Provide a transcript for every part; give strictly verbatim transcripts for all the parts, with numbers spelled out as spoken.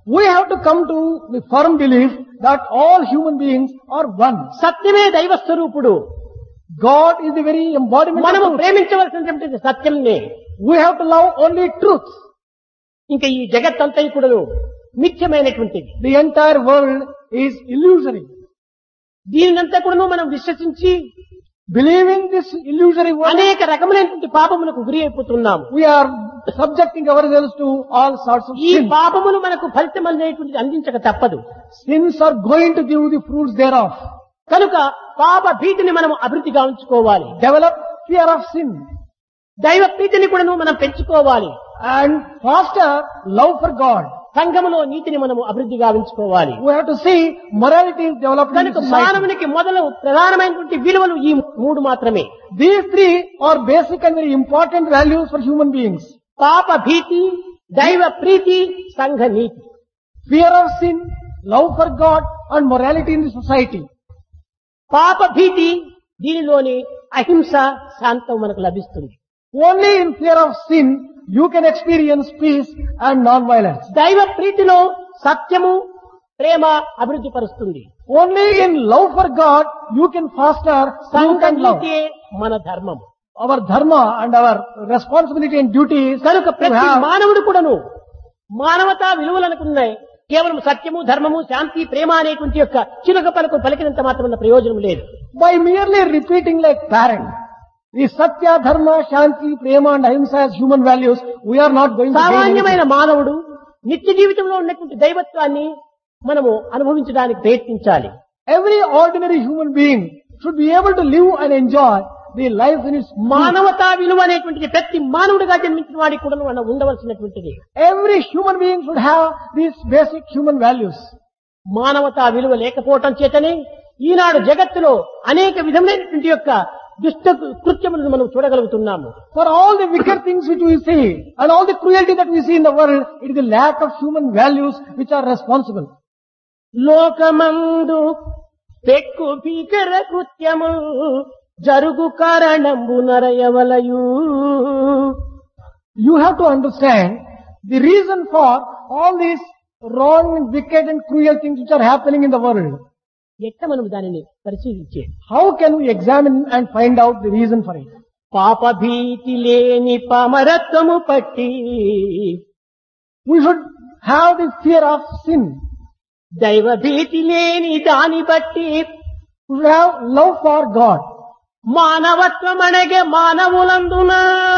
We have to come to the firm belief that all human beings are one. సత్యమే దైవ స్వరూపుడు. God is the very embodiment మనము of truth. ప్రేమించవలసినటువంటి సత్యంనే. We have to love only truth. ఇంకా ఈ జగత్తంతా కూడా మిథ్యమైనటువంటిది. The entire world is illusory. దీనినంతా కూడా మనం విశ్వసించి Believing this illusory world, అనేక రకములైనటువంటి పాపములకు గురి అయిపోతున్నాము. we are subjecting ourselves to all sorts of ఈ sins. పాపములు మనకు ఫలితం అనేటువంటిది అందించక తప్పదు. Sins are going to give the fruits thereof. కనుక పాప భీతిని మనం అభివృద్ధి గావించుకోవాలి. Develop fear of sin దైవ ప్రీతిని కూడా మనం పెంచుకోవాలి. and foster love for God. సంఘములో నీతిని మనము అభివృద్ధి గావించుకోవాలి. We have to see morality is developed in కనుక society. మానవునికి మొదలు ప్రధానమైనటువంటి విలువలు ఈ మూడు మాత్రమే. These three are basic and very important values for human beings. పాప భీతి, దైవ ప్రీతి, సంఘ నీతి. Fear of sin, love for God and morality in the society. పాప భీతి దీనిలోని అహింస శాంతం మనకు లభిస్తుంది. Only in fear of sin you can experience peace and non-violence. దైవ ప్రీతిలో సత్యము, ప్రేమ అభివృద్ధి పరుస్తుంది. Only in love for God you can foster సంఘ truth and love. నీతియే మన ధర్మము. Our dharma and our responsibility and duty is కనుక to ప్రతి have మానవుడు కూడాను మానవతా విలువలు అనుకున్నాయి. కేవలం సత్యము, ధర్మము, శాంతి, ప్రేమ అనేటువంటి యొక్క చిలుక పలుకు పలికినంత మాత్రమే ప్రయోజనం లేదు. by merely repeating like parent the satya, dharma, shanti, prema and ahimsa as human values, we are not going to gain సామాన్యమైన anything. మానవుడు నిత్య జీవితంలో ఉన్నటువంటి దైవత్వాన్ని మనము అనుభవించడానికి ప్రయత్నించాలి. Every ordinary human being should be able to live and enjoy the life in its truth. మానవతా విలువ అనేటువంటిది ప్రతి మానవుడిగా జన్మించిన వాడికి కూడా మనం ఉండవలసినటువంటిది. Every human being should have these basic human values. మానవతా విలువ లేకపోవటం చేతనే ఈనాడు జగత్తులో అనేక విధములైనటువంటి యొక్క దుష్ట కృత్యములను మనం చూడగలుగుతున్నాము. For all the wicked things which we see and all the cruelty that we see in the world, it is the lack of human values which are responsible. లోకమందు పెక్కు భీకర కృత్యము జరుగు కారణంబు నరయవలయు. You have to understand the reason for all these wrong and wicked and cruel things which are happening in the world. ఎట్ట మనం దానిని పరిశీలించే How can we examine and find out the reason for it? పాప భీతి లేని పామరత్వము పట్టి We should have the fear of sin. దైవ భీతి లేని దాని బట్టి We should have love for God. మానవత్వం అనగే మానవులందున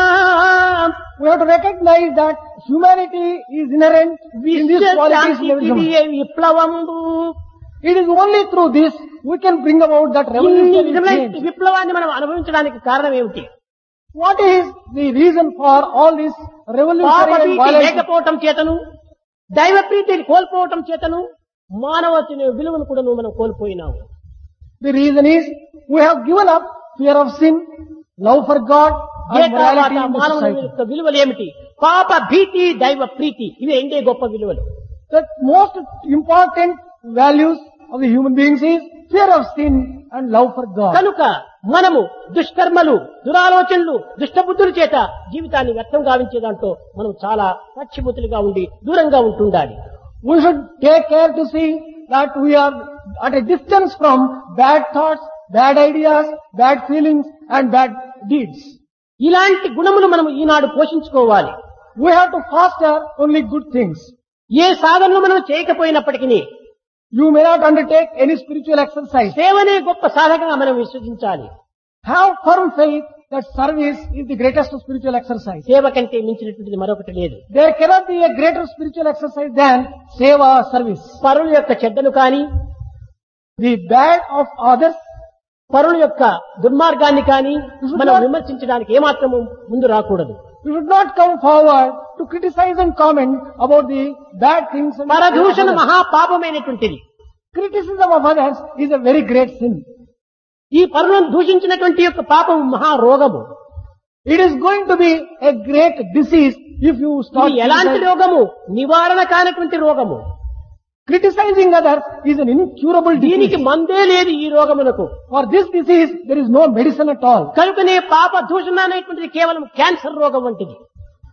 We have to recognize that humanity is inherent in these qualities in every human. విశ్వశాంతికి విప్లవంబు. It is only through this we can bring about that ఇన్ని revolutionary విధములైన change. విప్లవాన్ని మనం అనుభవించడానికి కారణం ఏమిటి? What is the reason for all this revolutionary and పాపభీతి violence? లేకపోవటం చేతను, దైవ ప్రీతిని కోల్పోవటం చేతను మానవత్వ విలువను కూడా మనం కోల్పోయినాము. The reason is we have given up fear of sin, love for God A and morality తర్వాత in the మానవుని society. యొక్క విలువలు ఏమిటి? పాప భీతి, దైవ ప్రీతి, ఇవి రెండే గొప్ప విలువలు. The most important values of the human beings is fear of sin and love for God. కనుక మనము దుష్కర్మలు, దురాలోచనలు, దుష్టబుద్ధుల చేత జీవితాన్ని వ్యర్థం గావించే దాంట్లో మనం చాలా పక్షిబుద్ధులుగా ఉండి దూరంగా ఉంటుండాలి. We should take care to see that we are at a distance from bad thoughts, bad ideas, bad feelings and bad deeds. ఇలాంటి గుణములు మనం ఈనాడు పోషించుకోవాలి. We have to foster only good things. ఏ సాధనలు మనం చేయకపోయినప్పటికీ You may not undertake any spiritual exercise. సేవనే గొప్ప సాధకంగా మనం విశ్వసించాలి. Have firm faith that service is the greatest spiritual exercise. సేవ కంటే మించినటువంటిది మరొకటి లేదు. There cannot be a greater spiritual exercise than seva service. పరుల యొక్క చెడ్డను కానీ, The bad of others, పరుల యొక్క దుర్మార్గాన్ని కానీ మనం విమర్శించడానికి ఏమాత్రము ముందు రాకూడదు. you should not come forward to criticize and comment about the bad things. and పరదూషణ others. మహాపాపమైనటువంటిది. Criticism of others is a very great sin. ఈ పరులను దూషించినటువంటి యొక్క పాపం మహారోగము. It is going to be a great disease if you start ఇది ఎలాంటి criticizing. రోగము? నివారణ కానటువంటి రోగము. Criticizing others is an incurable దీనికి disease. మందే లేదు ఈ రోగమునకు. For this disease, there is no medicine at all. కనుకనే పాప దూషణ అనేటువంటిది కేవలం క్యాన్సర్ రోగం వంటిది.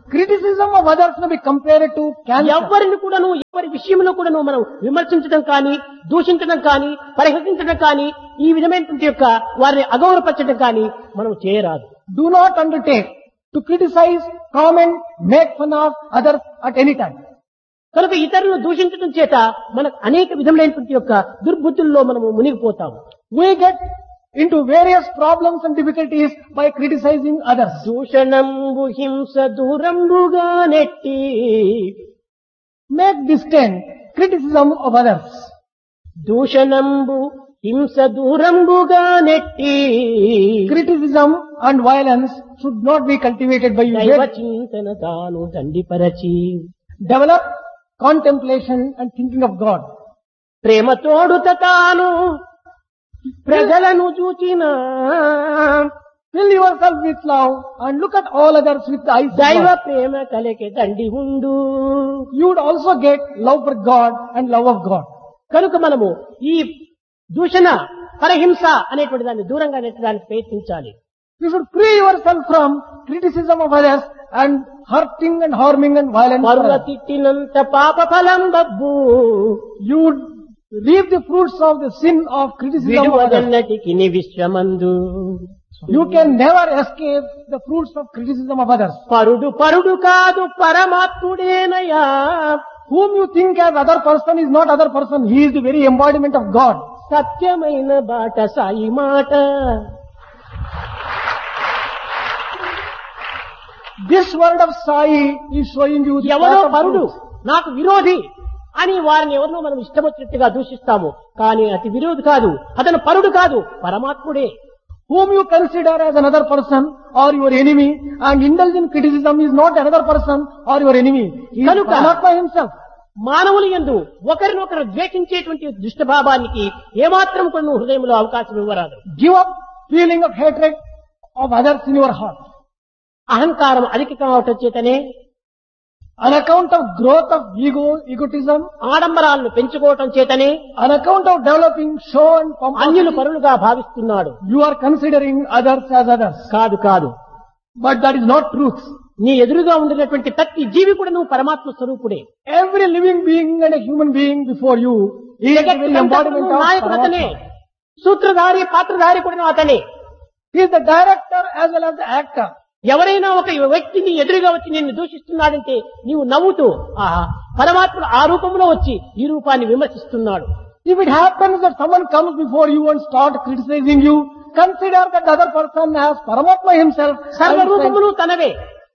Criticism of others may be compared to cancer. ఎవరిని కూడాను ఎవరి విషయంలో కూడాను మనం విమర్శించడం కానీ దూషించడం కానీ పరిహసించడం కానీ ఈ విధమైనటువంటి యొక్క వారిని అగౌరవపరచడం కానీ మనం చేయరాదు. Do not undertake to criticize, comment, make fun of others at any time. కనుక ఇతరులను దూషించడం చేత మనకు అనేక విధములైనటువంటి యొక్క దుర్బుద్ధుల్లో మనము మునిగిపోతాము. We get into various problems and difficulties by criticizing others. దూషణంబు హింస దూరంబుగా నెట్టి Make distant criticism of others. దూషణంబు హింస దూరంబుగా నెట్టి Criticism and violence should not be cultivated by you. దైవ చింతన తాను దండిపరచి Develop contemplation and thinking of God. ప్రేమతోడుత తాను ప్రజలను చూచిన Fill yourself with love and look at all others with the eyes of దైవ God. ప్రేమ కలిగే దండి ఉండు. You would also get love for God and love of God. కనుక మనము ఈ దూషణ పరహింస అనేటువంటి దాన్ని దూరంగా నెట్టడానికి ప్రయత్నించాలి. You should free yourself from criticism of others and hurting and harming and violence. పరుల తిట్టినంత పాప ఫలం Babbu You would reap the fruits of the sin of criticism of others. విడువదన్నటికి ని విశ్వమందు You can never escape the fruits of criticism of others. పరుడు పరుడు కాదు పరమాత్ముడేనయా. Whom you think as other person is not other person. He is the very embodiment of God. సత్యమైన బాట సాయి మాట. This word of Sai is showing you the ఎవరో path of పరుడు truth. నాకు విరోధి అని వారిని ఎవరినో మనం ఇష్టమొచ్చినట్టుగా దూషిస్తాము. కానీ అతి విరోధి కాదు, అతను పరుడు కాదు, పరమాత్ముడే. Whom you consider as another person or your enemy, and indulge in criticism is not another person or your enemy. He is Kanuka. Paramatma himself. మానవులు యందు ఒకరినొకరు ద్వేషించేటువంటి దుష్టభావానికి ఏమాత్రం కొన్ని హృదయంలో అవకాశం ఇవ్వరాదు. Give up feeling of hatred of others in your heart. అహంకారం అధికం అవటం చేతనే On account of growth of ego, egotism, ఆడంబరాలను పెంచుకోవటం చేతనే on account of developing show and అన్యులు pomposity, పరులుగా భావిస్తున్నాడు. you are considering others as others. కాదు కాదు, But that is not truth. నీ ఎదురుగా ఉండినటువంటి ప్రతి జీవి కూడా నువ్వు పరమాత్మ స్వరూపుడే. Every living being and a human being before you is the very embodiment of నాయకుడు అతనే, Paramatma. సూత్రధారి పాత్రధారి కూడా అతనే. He is the director as well as the actor. ఎవరైనా ఒక వ్యక్తిని ఎదురుగా వచ్చి నిన్ను దూషిస్తున్నాడంటే నీవు నవ్వుతూ ఆహా పరమాత్ముడు ఆ రూపంలో వచ్చి ఈ రూపాన్ని విమర్శిస్తున్నాడు. If it happens that someone comes before you and start criticizing you, consider that the other person as Paramatma himself. సర్వరూపములు తనవే,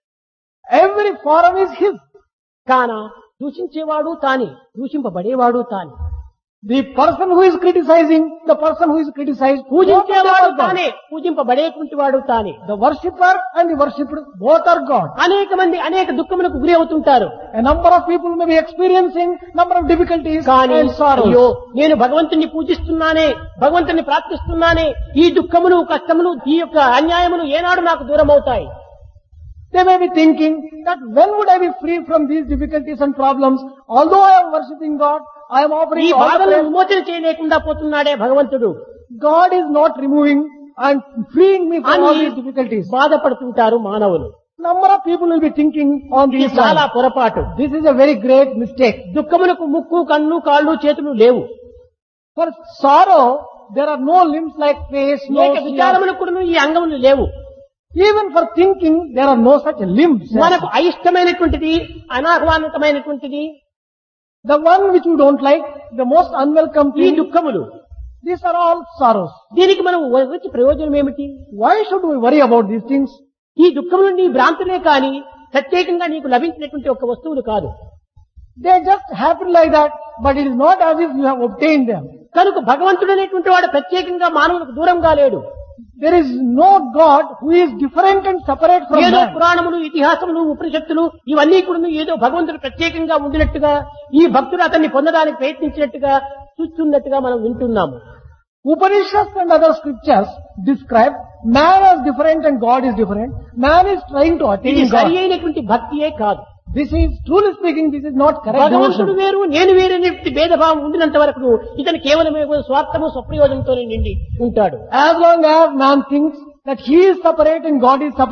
Every form is his. కాన దూషించేవాడు తానే, దూషింపబడేవాడు తానే. The person who is criticizing, the person who is criticized, పూజించేవాడు both are God. తానే, పూజింపబడేటువంటి వాడు తానే. The worshipper and the worshipped, both are God. అనేక మంది అనేక దుఃఖములకు గురి అవుతుంటారు. A number of people may be experiencing number of difficulties కానీ and sorrows. అయ్యో నేను భగవంతుని పూజిస్తున్నానే, భగవంతుని ప్రార్థిస్తున్నానే, ఈ దుఃఖములు కష్టములు ఈ యొక్క అన్యాయములు ఏనాడు నాకు దూరం అవుతాయి. They may be thinking that when would I be free from these difficulties and problems? Although I am worshipping God, I am ఈ offering all the బాధలను praise. విమోచన చేయలేకుండా పోతున్నాడే భగవంతుడు God is not removing and freeing me from all అని these difficulties. బాధపడుతుంటారు మానవులు. Number of people will be thinking on ఇది these చాలా lines. పొరపాటు. This is a very great mistake. దుఃఖములకు ముక్కు కన్ను కాళ్ళు చేతులు లేవు. For sorrow, there are no limbs like face, లేక nose, ears. విచారములకు కూడా ఈ అంగములు లేవు. Even for thinking, there are no such limbs. మనకు అయిష్టమైనటువంటిది అనాహ్వానితమైనటువంటిది The one which you don't like, the most unwelcome ఈ thing, దుఃఖములు. these are all sorrows. దీనికి మనం వచ్చి ప్రయోజనం ఏమిటి? Why should we worry about these things? ఈ దుఃఖములు నీ భ్రాంతులే కాని ప్రత్యేకంగా నీకు లభించినటువంటి ఒక వస్తువులు కాదు. They just happen like that, but it is not as if you have obtained them. కనుక భగవంతుడు అనేటువంటి వాడు ప్రత్యేకంగా మానవులకు దూరంగా లేడు. There is no God who is different and separate from ఏదో man. పురాణములు ఇతిహాసములు ఉపనిషత్తులు ఇవన్నీ కూడా ఏదో భగవంతుడు ప్రత్యేకంగా ఉండినట్టుగా ఈ భక్తుడు అతన్ని పొందడానికి ప్రయత్నించినట్టుగా చూస్తున్నట్టుగా మనం వింటున్నాము. Upanishads and other scriptures describe man as different and God is different. Man is trying to ఇది attain సరి God. అయినటువంటి భక్తియే కాదు. This is, truly speaking, this is not correct భగవంతుడు devotion. వేరు నేను వేరు అనేటువంటి భేదభావం ఉండినంత వరకు ఇతను కేవలం స్వార్థము స్వప్రయోజనంతోనే నిండి ఉంటాడు. As long as man thinks that he is separate and God is separate,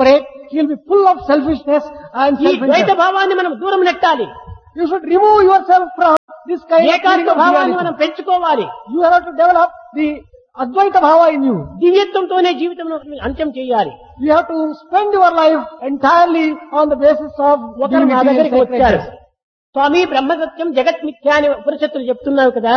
he'll be full of selfishness and ఈ ద్వైత self-interest. భావాన్ని మనం దూరం నెట్టాలి. You should remove yourself from this kind of feeling ఏకాత్మ of భావాన్ని మనం duality. పెంచుకోవాలి. You have to develop the Advaita Bhava in you. దివ్యత్వంతోనే జీవితంలో అంత్యం చేయాలి. You have to spend your life entirely on the basis of ఒకరు మా divinity and దగ్గరికి వచ్చారు. sacredness. స్వామి బ్రహ్మసత్యం జగత్ మిథ్యా అని ఉపనిషత్తులు చెప్తున్నావు కదా.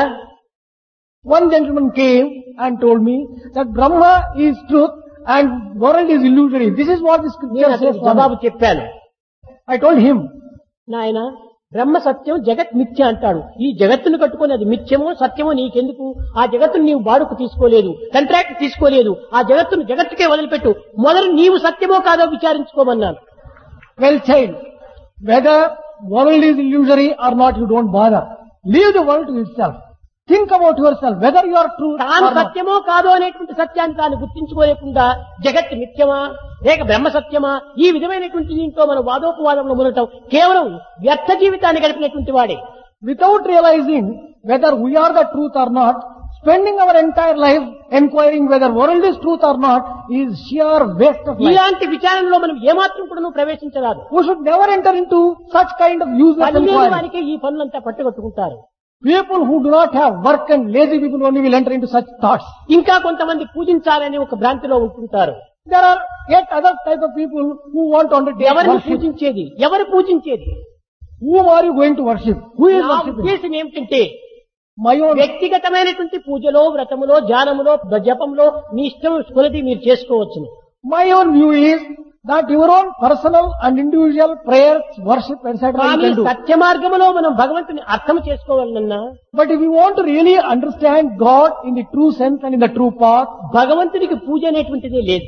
One gentleman came and told me that Brahma is truth and world is illusory. This is what the నేను scripture says. అతనికి జవాబు చెప్పాను. I told him, నాయన బ్రహ్మ సత్యం జగత్ మిథ్య అంటాడు. ఈ జగత్తును కట్టుకొని అది మిథ్యమో సత్యమో నీకెందుకు? ఆ జగత్తును నీవు బాడుకు తీసుకోలేదు, కాంట్రాక్ట్ తీసుకోలేదు. ఆ జగత్తును జగత్తుకే వదిలిపెట్టు. మొదలు నీవు సత్యమో కాదో విచారించుకోమన్నాను. well child, whether world is illusory or not, you don't bother. Leave the world to itself. Think about yourself, whether you are true తాను or not. సత్యమో కాదో అనేటువంటి సత్యాన్ని తాను గుర్తించుకోలేకుండా జగత్ మిథ్యమా లేక బ్రహ్మ సత్యమా ఈ విధమైనటువంటి దీంట్లో మన వాదోపవాదంలో ఉండటం కేవలం వ్యర్థ జీవితాన్ని గడిపినటువంటి వాడే. Without realizing whether we are the truth or not, spending our entire life enquiring whether world is truth or not is sheer waste of life. ఇలాంటి విచారణలో మనం ఏమాత్రం కూడా ప్రవేశించరాదు. We should never enter into such kind of useless పని లేని inquiry. వారికి ఈ పనులంతా పట్టుకొట్టుకుంటారు. People who do not have work and lazy people only will enter into such thoughts. ఇంకా కొంతమంది పూజించాలని ఒక భ్రాంతిలో ఉంటుంటారు. There are yet other type of people who want to undertake ఎవరిని worship. పూజించేది? ఎవరు పూజించేది? Whom are you going to worship? Who is నా worshipping? ఉద్దేశం ఏమిటంటే My own. వ్యక్తిగతమైనటువంటి పూజలో వ్రతములో ధ్యానములో జపంలో మీ ఇష్టం కొలది మీరు చేసుకోవచ్చును. My own view is that your own personal and individual prayers, worship, et cetera you కానీ can do. సత్య మార్గములో మనం భగవంతుని అర్థం చేసుకోవాలన్నా But if you want to really understand God in the true sense and in the true path, భగవంతునికి పూజ అనేటువంటిదే లేదు.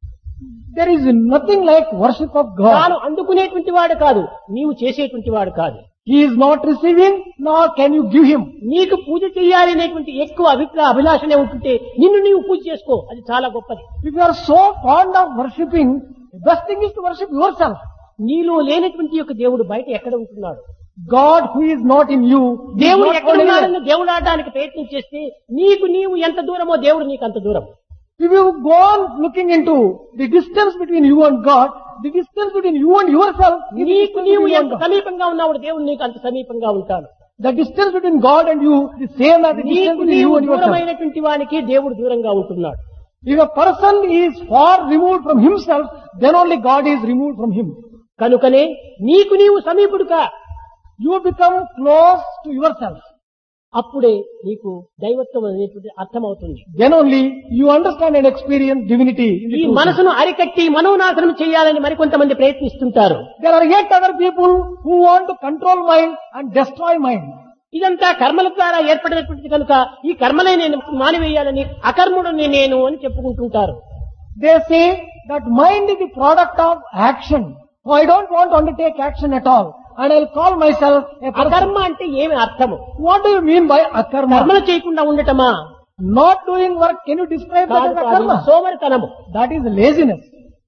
there is nothing like worship of తాను God. అందుకునేటువంటి వాడు కాదు, నీవు చేసేటువంటి వాడు కాదు. He is not receiving, nor can you give him. నీకు పూజ చేయాలి అనేటువంటి ఎక్కువ అభిప్రాయ అభిలాషనే ఉంటుంటే నిన్ను నీవు పూజ చేసుకో, అది చాలా గొప్పది. If you are so fond of worshipping, the best thing is to worship yourself. నీలో లేనటువంటి యొక్క దేవుడు బయట ఎక్కడ ఉంటున్నాడు? God who is not in you, he is దేవుడు not ఎక్కడ found anywhere. ఉన్నాడని దేవుడు ఆడడానికి ప్రయత్నం చేస్తే నీకు నీవు ఎంత దూరమో దేవుడు నీకు అంత దూరం. If you go on looking into the distance between you and God, the distance between you and yourself is the నీకు distance నీవు between you and ఎంత God. సమీపంగా ఉన్నావు దేవుడు నీకు అంత సమీపంగా ఉంటాడు. The distance between God and you is same as the distance నీకు between నీవు you and yourself. దూరమైనటువంటి వానికి దేవుడు దూరంగా ఉంటున్నాడు. If a person is far removed from himself, then only God is removed from him. కనుకనే నీకు నీవు సమీపుడుగా You become close to yourself. అప్పుడే నీకు దైవత్వం అనేటువంటి అర్థమవుతుంది. Then only you understand and experience divinity. in the ఈ true sense. మనసును అరికట్టి మనోనాశనం చేయాలని మరికొంతమంది ప్రయత్నిస్తుంటారు. There are yet other people who want to control mind and destroy mind. ఇదంతా కర్మల ద్వారా ఏర్పడినటువంటిది కనుక ఈ కర్మలే నేను మానివేయాలని అకర్ముడని నేను అని చెప్పుకుంటుంటారు. They say that mind is the product of action. So I don't want to undertake action at all. And I'll call myself a person. అకర్మ అంటే ఏమి అర్థము? What do you mean by akarma? కర్మలు చేయకుండా ఉండటమా? Not doing work. Can you describe that కాదు as కాదు, akarma? సోమరితనము. That is laziness.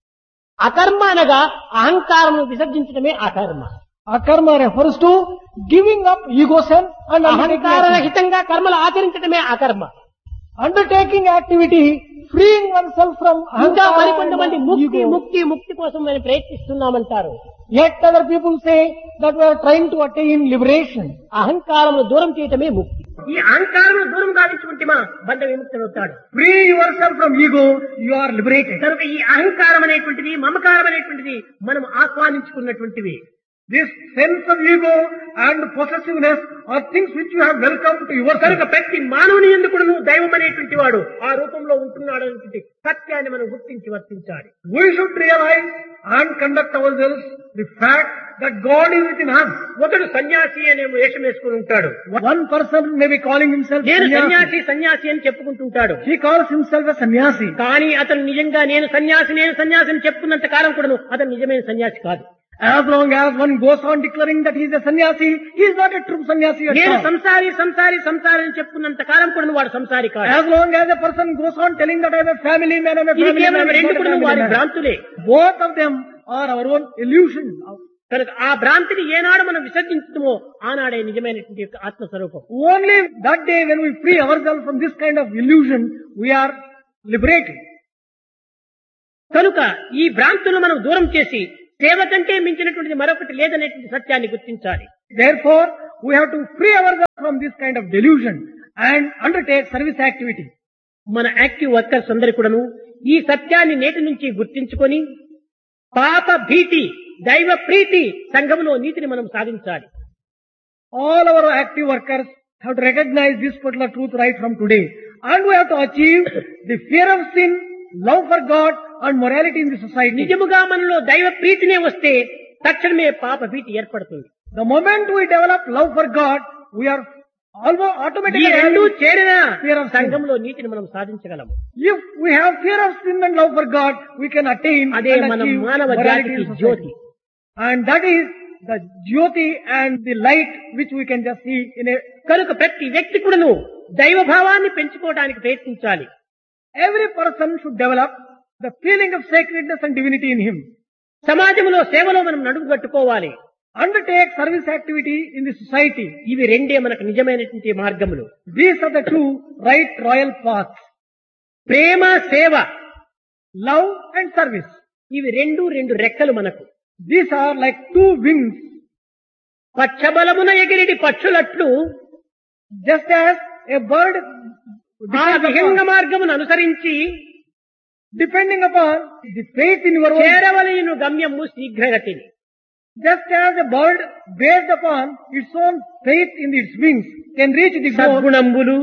అకర్మ అనగా అహంకారము విసర్జించడమే అకర్మ. Akarma refers to giving up ego sense and undertaking అహంకార action. రహితంగా కర్మలు ఆచరించడమే అకర్మ. Undertaking activity, freeing oneself from ఇంకా ahankara మరికొంతమంది and ముక్తి ego. ముక్తి ముక్తి కోసం మేము ప్రయత్నిస్తున్నామంటారు. Yet other people say that we are trying to attain liberation. అహంకారమును దూరం చేయటమే ముక్తి. ఈ అహంకారం దూరం గావించుకుంటేమా బంధ విముక్తుడవుతాడు. Free yourself from ego, you are liberated. కనుక ఈ అహంకారం అనేటువంటిది మమకారం అనేటువంటిది మనం ఆహ్వానించుకున్నటువంటివి. This sense of ego and possessiveness are things which you have welcomed to yourself. కనుక ప్రతి మానవుని ఎందుకు దైవం అనేటువంటి వాడు ఆ రూపంలో ఉంటున్నాడు అనేటువంటి సత్యాన్ని మనం గుర్తించి వర్తించాలి. We should realize and conduct ourselves the fact that God is within us. ఒకడు సన్యాసి అనే వేషం వేసుకుని ఉంటాడు. One person may be calling himself నేను sannyasi. సన్యాసి సన్యాసి అని చెప్పుకుంటుంటాడు. He calls himself a sannyasi. కానీ అతను నిజంగా నేను సన్యాసి నేను సన్యాసి అని చెప్పుకున్నంత కాలం కూడా అతను నిజమైన సన్యాసి కాదు. As long as one goes on declaring that he is a sannyasi, he is not a true sannyasi at నేను all. సంసారి సంసారి సంసారి అని చెప్పుకున్నంత కాలం కూడా వాడు సంసారి కాదు. As long as a person goes on telling that I am a family man, I am a ఇది family man, కేవలం he is రెండు not a కూడా family వారి man. భ్రాంతులే. Both of them are our own illusion. కనుక ఆ భ్రాంతిని ఏనాడు మనం విసర్జించడమో ఆనాడే నిజమైనటువంటి యొక్క ఆత్మస్వరూపం. Only that day when we free ourselves from this kind of illusion, we are liberated. కనుక ఈ భ్రాంతులు మనం దూరం చేసి సేవ కంటే మించినటువంటిది మరొకటి లేదనేటువంటి సత్యాన్ని గుర్తించాలి. Therefore, we have to free ourselves from this kind of delusion and undertake service activity. మన యాక్టివ్ వర్కర్స్ అందరి కూడాను ఈ సత్యాన్ని నేటి నుంచి గుర్తించుకొని పాప భీతి దైవ ప్రీతి సంఘంలో నీతిని మనం సాధించాలి. All our active workers have to recognize this particular truth right from today. And we have to achieve the fear of sin, love for God and morality in the society. నిజముగా మనలో దైవ ప్రీతినే వస్తే తక్షణమే పాప భీతి ఏర్పడుతుంది. The moment we develop love for God, we are almost ఈ automatically రెండు having చేరిన fear of sin. సంఘంలో నీతిని మనం సాధించగలము. If we have fear of sin and love for God, we can attain అదే and మన achieve మానవ morality జాతికి in Jyothi. society. And that is the jyoti and the light which we can just see in a... కనుక ప్రతి వ్యక్తి కూడాను దైవ భావాన్ని పెంచుకోవడానికి ప్రయత్నించాలి. Every person should develop the feeling of sacredness and divinity in him. సమాజంలో సేవలో మనం నడుము కట్టుకోవాలి. Undertake service activity in the society. ఇవి రెండే మనకు నిజమైనటువంటి మార్గములు. These are the two right royal paths. ప్రేమ సేవ Love and service. ఇవి రెండు రెండు రెక్కలు మనకు. These are like two wings. పచ్చబలమున ఎగిరిడి పక్షులట్లు Just as a bird ఆ depends విహంగ upon, మార్గమును అనుసరించి depending upon the faith in your own, చేరవలయను గమ్యము శీఘ్రగతిని. just as a bird based upon its own faith in its wings can reach the goal. సద్గుణంబులు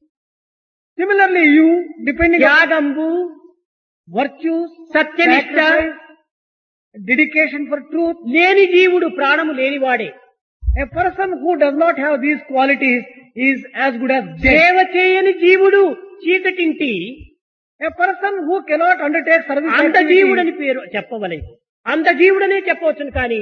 Similarly, you, depending upon త్యాగంబు virtues, సత్యనిష్ట sacrifice, dedication for truth, లేని జీవుడు ప్రాణము లేనివాడే. a person who does not have these qualities is as good as dead. సేవ చేయని జీవుడు చీకటింటి A person who cannot undertake service అంత activity, జీవుడని పేరు చెప్పవలేదు. అంత జీవుడనే చెప్పవచ్చును కానీ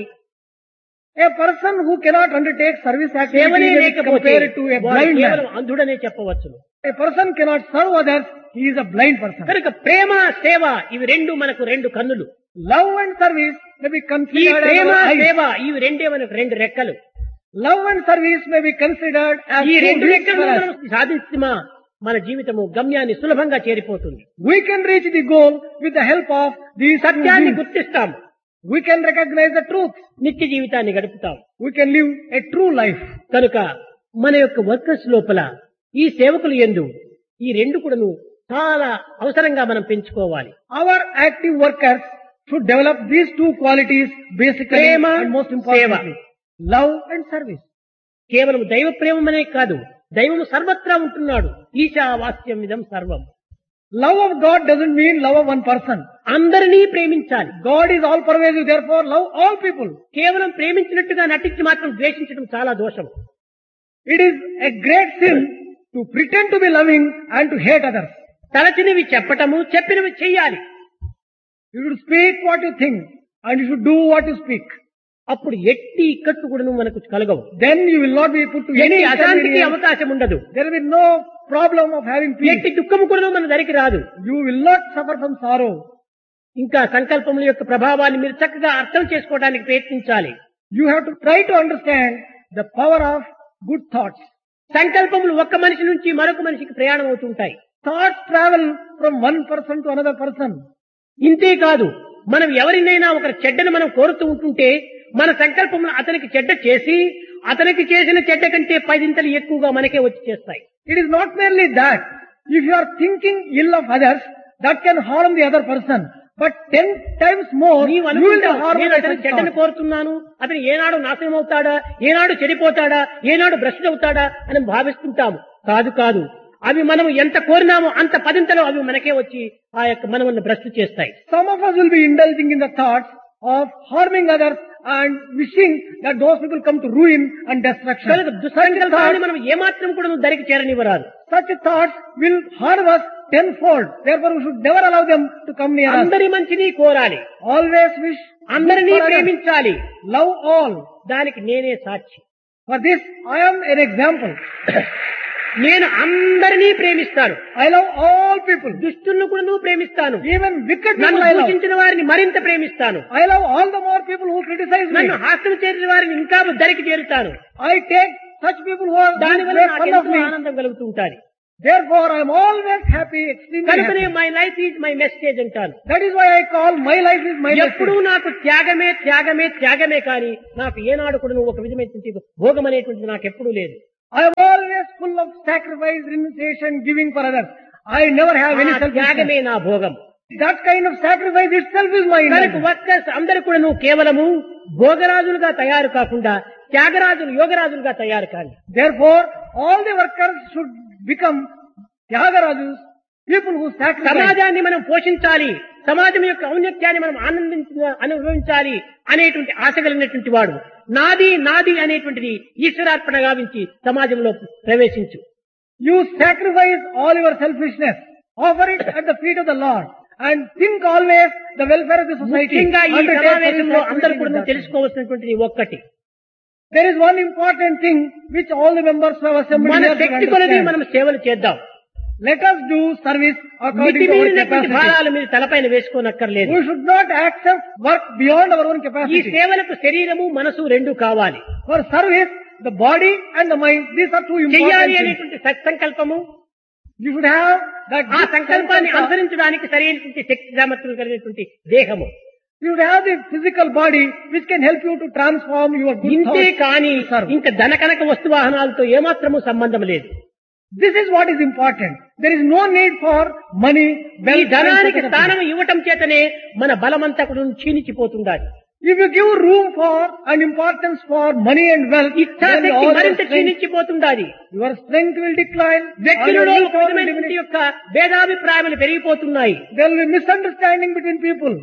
a person who cannot undertake service సేవనే activity is లేకపోతే compared to a వాడు blind కేవలం man. అంధుడనే చెప్పవచ్చును. A person cannot serve others, he is a blind person. కనుక ప్రేమ సేవ ఇవి రెండు మనకు రెండు కన్నులు. Love and service may be ఈ considered as Prema our eyes. సేవ ఇవి రెండే మనకు రెండు రెక్కలు. Love and service may be considered as ఈ two రెండు wings రెక్కలను for us. మనం సాధించిమా మన జీవితము గమ్యాన్ని సులభంగా చేరిపోతుంది. We can reach the goal with the help of these two సత్యాన్ని wings. గుర్తిస్తాం, We can recognize the truth. నిత్య జీవితాన్ని గడుపుతాం. We can live a true life. కనుక మన యొక్క వర్కర్స్ లోపల ఈ సేవకులు యందు ఈ రెండు కూడాను చాలా అవసరంగా మనం పెంచుకోవాలి. Our active workers should develop these two qualities basically Prema, and most importantly. Love and service. కేవలం దైవ ప్రేమనే కాదు, దైవము సర్వత్రా ఉంటున్నాడు. ఈశావాస్యం ఇదం సర్వం. Love of God doesn't mean love of one person. అందరినీ ప్రేమించాలి. God is all pervasive, therefore love all people. కేవలం ప్రేమించినట్టుగా నటించి మాత్రం ద్వేషించడం చాలా దోషం. It is a great sin to pretend to be loving and to hate others. తలచినవి చెప్పటము, చెప్పినవి చెయ్యాలి. You should speak what you think and you should do what you speak. అప్పుడు ఎట్టి ఇక్కట్టు కూడా మనకు కలగవు. Then you will not be put to any ఎట్టి అశాంతికి inconvenience. అవకాశం ఉండదు. There will be no problem of having peace. ఎట్టి దుఃఖము కూడా మన దరికి రాదు. You will not suffer from sorrow. ఇంకా సంకల్పముల యొక్క ప్రభావాన్ని మీరు చక్కగా అర్థం చేసుకోవడానికి ప్రయత్నించాలి. You have to try to understand the power of good thoughts. సంకల్పములు ఒక్క మనిషి నుంచి మరొక మనిషికి ప్రయాణం అవుతుంటాయి. Thoughts travel from one person to another person. ఇంతే కాదు, మనం ఎవరినైనా ఒక చెడ్డను మనం కోరుతూ ఉంటుంటే మన సంకల్పములు అతనికి చెడ్డ చేసి అతనికి చేసిన చెడ్డ కంటే పదింతలు ఎక్కువగా మనకే వచ్చి చేస్తాయి. It is not merely that. If you are thinking ill of others, that can harm the other person. But ten times more, నీవు you will అనుకుంటావు, harm నేను the అతని other చెడ్డను person. కోరుతున్నాను, అతను ఏనాడు నాశనం అవుతాడా, ఏనాడు చెడిపోతాడా, ఏనాడు భ్రష్టు అవుతాడా అని భావిస్తుంటాము. కాదు కాదు, అవి మనం ఎంత కోరినామో అంత పదింతలో అవి మనకే వచ్చి ఆ యొక్క మనల్ని భ్రష్టు చేస్తాయి. Some of us will be indulging in the thoughts of harming others and wishing that those people come to ruin and destruction. కనుక Such దుస్సంకల్పాన్ని thoughts, మనం ఏమాత్రం కూడా నువ్వు దరికి చేరనివ్వరాదు. such thoughts will harm us tenfold. Therefore, we should never allow them to come near us. అందరి మంచిని కోరాలి, Always wish అందరినీ good for others. ప్రేమించాలి. Love all. దానికి నేనే సాక్షి. For this, I am an example. నేను అందరినీ ప్రేమిస్తాను. I love all people. దుష్టులను కూడా నువ్వు ప్రేమిస్తాను. Even wicked నన్ను people I love. దూషించిన వారిని మరింత ప్రేమిస్తాను. I love all the more people who criticize me. నన్ను హాస్యం చేసిన వారిని ఇంకా దరికి చేరుతాను. I take such people who are దానివల్ల make నాకు fun of ఎంతో me. ఆనందం కలుగుతూ ఉంటాది. Therefore, I am always happy, extremely కనుకనే happy. My life is my message అంటాను. That is why I call my life is my ఎప్పుడూ message. నాకు త్యాగమే త్యాగమే త్యాగమే కానీ నాకు ఏనాడు కూడా ఒక విధమైనటువంటి భోగం అనేటువంటిది నాకు ఎప్పుడూ లేదు. I am always full of sacrifice, renunciation, giving for others. I never have any ఆ self-interest. త్యాగమే నా భోగం. That kind of sacrifice itself is my కనుక indulgence. వర్కర్స్ అందరూ కూడా నువ్వు కేవలము భోగరాజులుగా తయారు కాకుండా త్యాగరాజులు యోగరాజులుగా తయారు కాండి. Therefore, all the workers should become Tyagarajus, people who sacrifice. సమాజాన్ని మనం పోషించాలి, సమాజం యొక్క ఔన్నత్యాన్ని మనం ఆనందించ అనుభవించాలి అనేటువంటి ఆశ కలిగినటువంటి వాడు నాది నాది అనేటువంటిది ఈశ్వరార్పణ గావించి సమాజంలో ప్రవేశించు. You sacrifice all your selfishness, offer it at the feet of the Lord, and think always the welfare of the society. ముఖ్యంగా ఈ Undertake సమావేశంలో service అందరూ activity కూడా with that. తెలుసుకోవాల్సినటువంటిది ఒక్కటి, There is one important thing which all the members who have assembled మన here should శక్తి కొలది understand. మనం సేవలు చేద్దాం. Let us do service according to our మితిమీరినటువంటి capacity. భారాలు మీరు తలపైన వేసుకోనక్కర్లేదు. We should not accept work beyond our own ఈ capacity. సేవలకు శరీరము మనసు రెండు కావాలి. For service, the body and the mind, these are two important చెయ్యాలి things. అనేటువంటి సత్సంకల్పము, You should have that ఆ good సంకల్పాన్ని sense of- అనుసరించడానికి సరైనటువంటి శక్తి సామర్థ్యం కలిగినటువంటి దేహము. You should have the physical body which can help you to transform your good ఇంతే thoughts కాని to serve. ఇంకా ధనకనక వస్తు వాహనాలతో ఏమాత్రము సంబంధం లేదు. This is what is important. There is no need for money, ఈ wealth, ధనానికి and స్థానం ఇవ్వటం చేతనే మన బలమంతా కూడా క్షీణించిపోతుండాలి. if you give room for and importance for money and wealth, then ఇచ్ఛాశక్తి all your మరింత strength, క్షీణించిపోతుండాలి. your strength will decline. all your వ్యక్తులలో ఒక willpower will విధమైనటువంటి diminish. యొక్క భేదాభిప్రాయాలు పెరిగిపోతున్నాయి. There will be misunderstanding between people.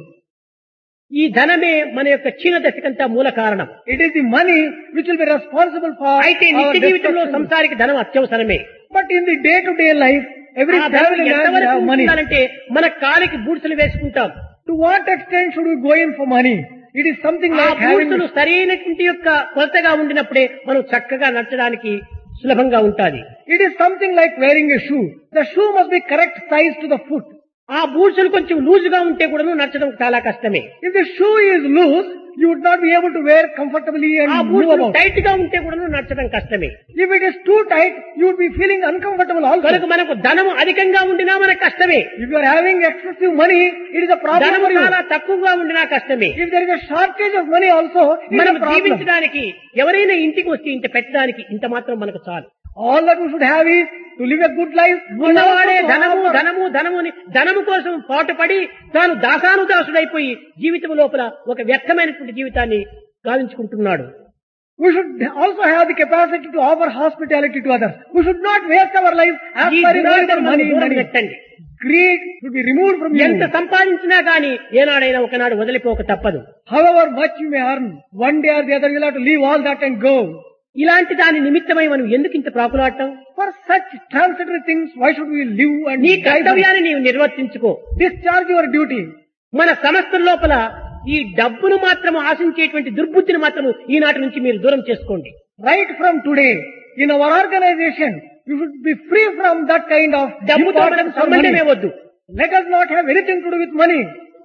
ఈ ధనమే మన యొక్క క్షీణ దశకంతా మూల కారణం. It is the money which will be responsible for అయితే our నిత్య జీవితంలో destruction. సంసారికి ధనం అత్యవసరమే. But in the day-to-day life, every ఆ ధనం family man will ఎంతవరకు have money. ఉండాలంటే మన కాలికి బూట్సులు వేసుకుంటాం. To what extent should we go in for money? It is something ఆ like having బూట్సులు సరైనటువంటి యొక్క కొలతగా ఉండినప్పుడే మనం చక్కగా నడచడానికి సులభంగా ఉంటాది. It is something like wearing a shoe. The shoe must be correct size to the foot. ఆ బూట్సులు కొంచెం లూజుగా ఉంటే కూడా నడచడం చాలా కష్టమే. If the shoe is loose, you would not be able to wear comfortably ఆ and move బూట్సులు about. టైట్ గా ఉంటే కూడా నడచడం కష్టమే. If it is too tight, you would be feeling uncomfortable కనుక also. మనకు ధనం అధికంగా ఉండినా మనకు కష్టమే, If you are having excessive money, it is a problem ధనం for you. చాలా తక్కువగా ఉండినా కష్టమే. If there is a shortage of money also, it is మనం a problem. జీవించడానికి ఎవరైనా ఇంటికి వచ్చి ఇంత పెట్టడానికి ఇంత మాత్రం మనకు చాలు. All that we should have is to live a good life. ఉన్నవాడే and also to ధనము offer- ధనము ధనము అని ధనము కోసం పాటుపడి తాను దాసానుదాసుడైపోయి జీవితం లోపల ఒక వ్యర్థమైనటువంటి జీవితాన్ని గావించుకుంటున్నాడు. We should also have the capacity to offer hospitality to others. We should not waste our life ఈ aspiring only for దురాశను money. దూరం money. పెట్టండి. Greed should be removed from you. ఎంత సంపాదించినా గాని ఏనాడైనా ఒకనాడు వదిలిపోక తప్పదు. However much you may earn, one day or the other you will have to leave all that and go. ఇలాంటి దాని నిమిత్తమై మనం ఎందుకు ఇంత ప్రాకులాడటం? For such transitory things, why should we live and నీ die for it? కర్తవ్యాన్ని నీవు నిర్వర్తించుకో. Discharge your duty. మన సంస్థ లోపల ఈ డబ్బును మాత్రం ఆశించేటువంటి దుర్బుద్ధిని మాత్రం ఈనాటి నుంచి మీరు దూరం చేసుకోండి. Right from today, in our organization, you should be free from that kind of డబ్బుతో మనకు importance for సంబంధమే money. వద్దు. Let us not have anything to do with money.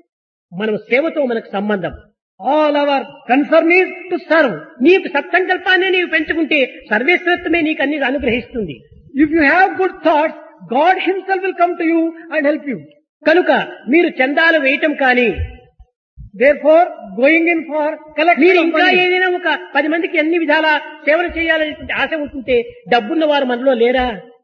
మనం సేవతో మనకు సంబంధం. All our concern is to serve. నీకు సత్సంకల్పాన్ని నీవు పెంచుకుంటే సర్వేశ్వరత్వమే నీకు అన్ని అనుగ్రహిస్తుంది. If you have good thoughts, God himself will come to you and help you. కనుక మీరు చందాలు వేయటం కానీ Therefore, going in for collection మీరు of ఇంకా money. ఏదైనా ఒక పది మందికి అన్ని విధాల సేవలు చేయాలనేటువంటి ఆశ ఉంటుంటే డబ్బున్న వారు మనలో లేరా?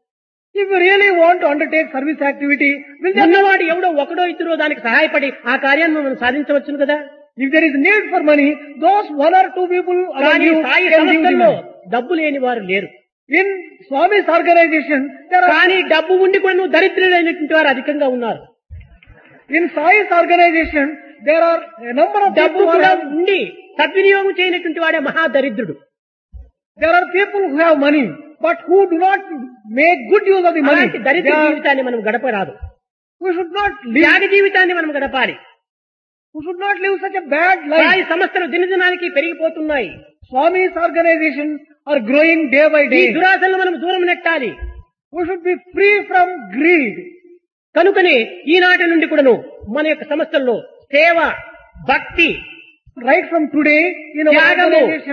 If you really want to undertake service activity, will there ఉన్నవాడు ఎవడో ఒకడో ఇద్దరో దానికి సహాయపడి ఆ కార్యాన్ని మనం సాధించవచ్చును కదా. if there is need for money, those one or two people among కానీ you Sai can give the సంస్థల్లో money. డబ్బు లేని వారు లేరు. In Swami's organization, there are కానీ డబ్బు ఉండి కూడా నువ్వు దరిద్రులైనటువంటి వారు అధికంగా ఉన్నారు. in Sai's organization there are a number of డబ్బు people who కూడా have, ఉండి సద్వినియోగం చేయనటువంటి వాడే మహాదరిద్రుడు. there are people who have money but who do not make good use of the money. అలాంటి దరిద్ర They are- జీవితాన్ని మనం గడపరాదు. we should not live త్యాగ జీవితాన్ని మనం గడపాలి. we should not live such a bad Sai life. సంస్థలు దినదినానికి పెరిగిపోతున్నాయి. Swami's organizations are growing day by ఈ day. దురాశలను మనం దూరం నెట్టాలి. We should be free from greed. కనుకనే ఈనాటి నుండి కూడాను మన యొక్క సంస్థల్లో సేవ, భక్తి, Right from today, in our త్యాగము, organization,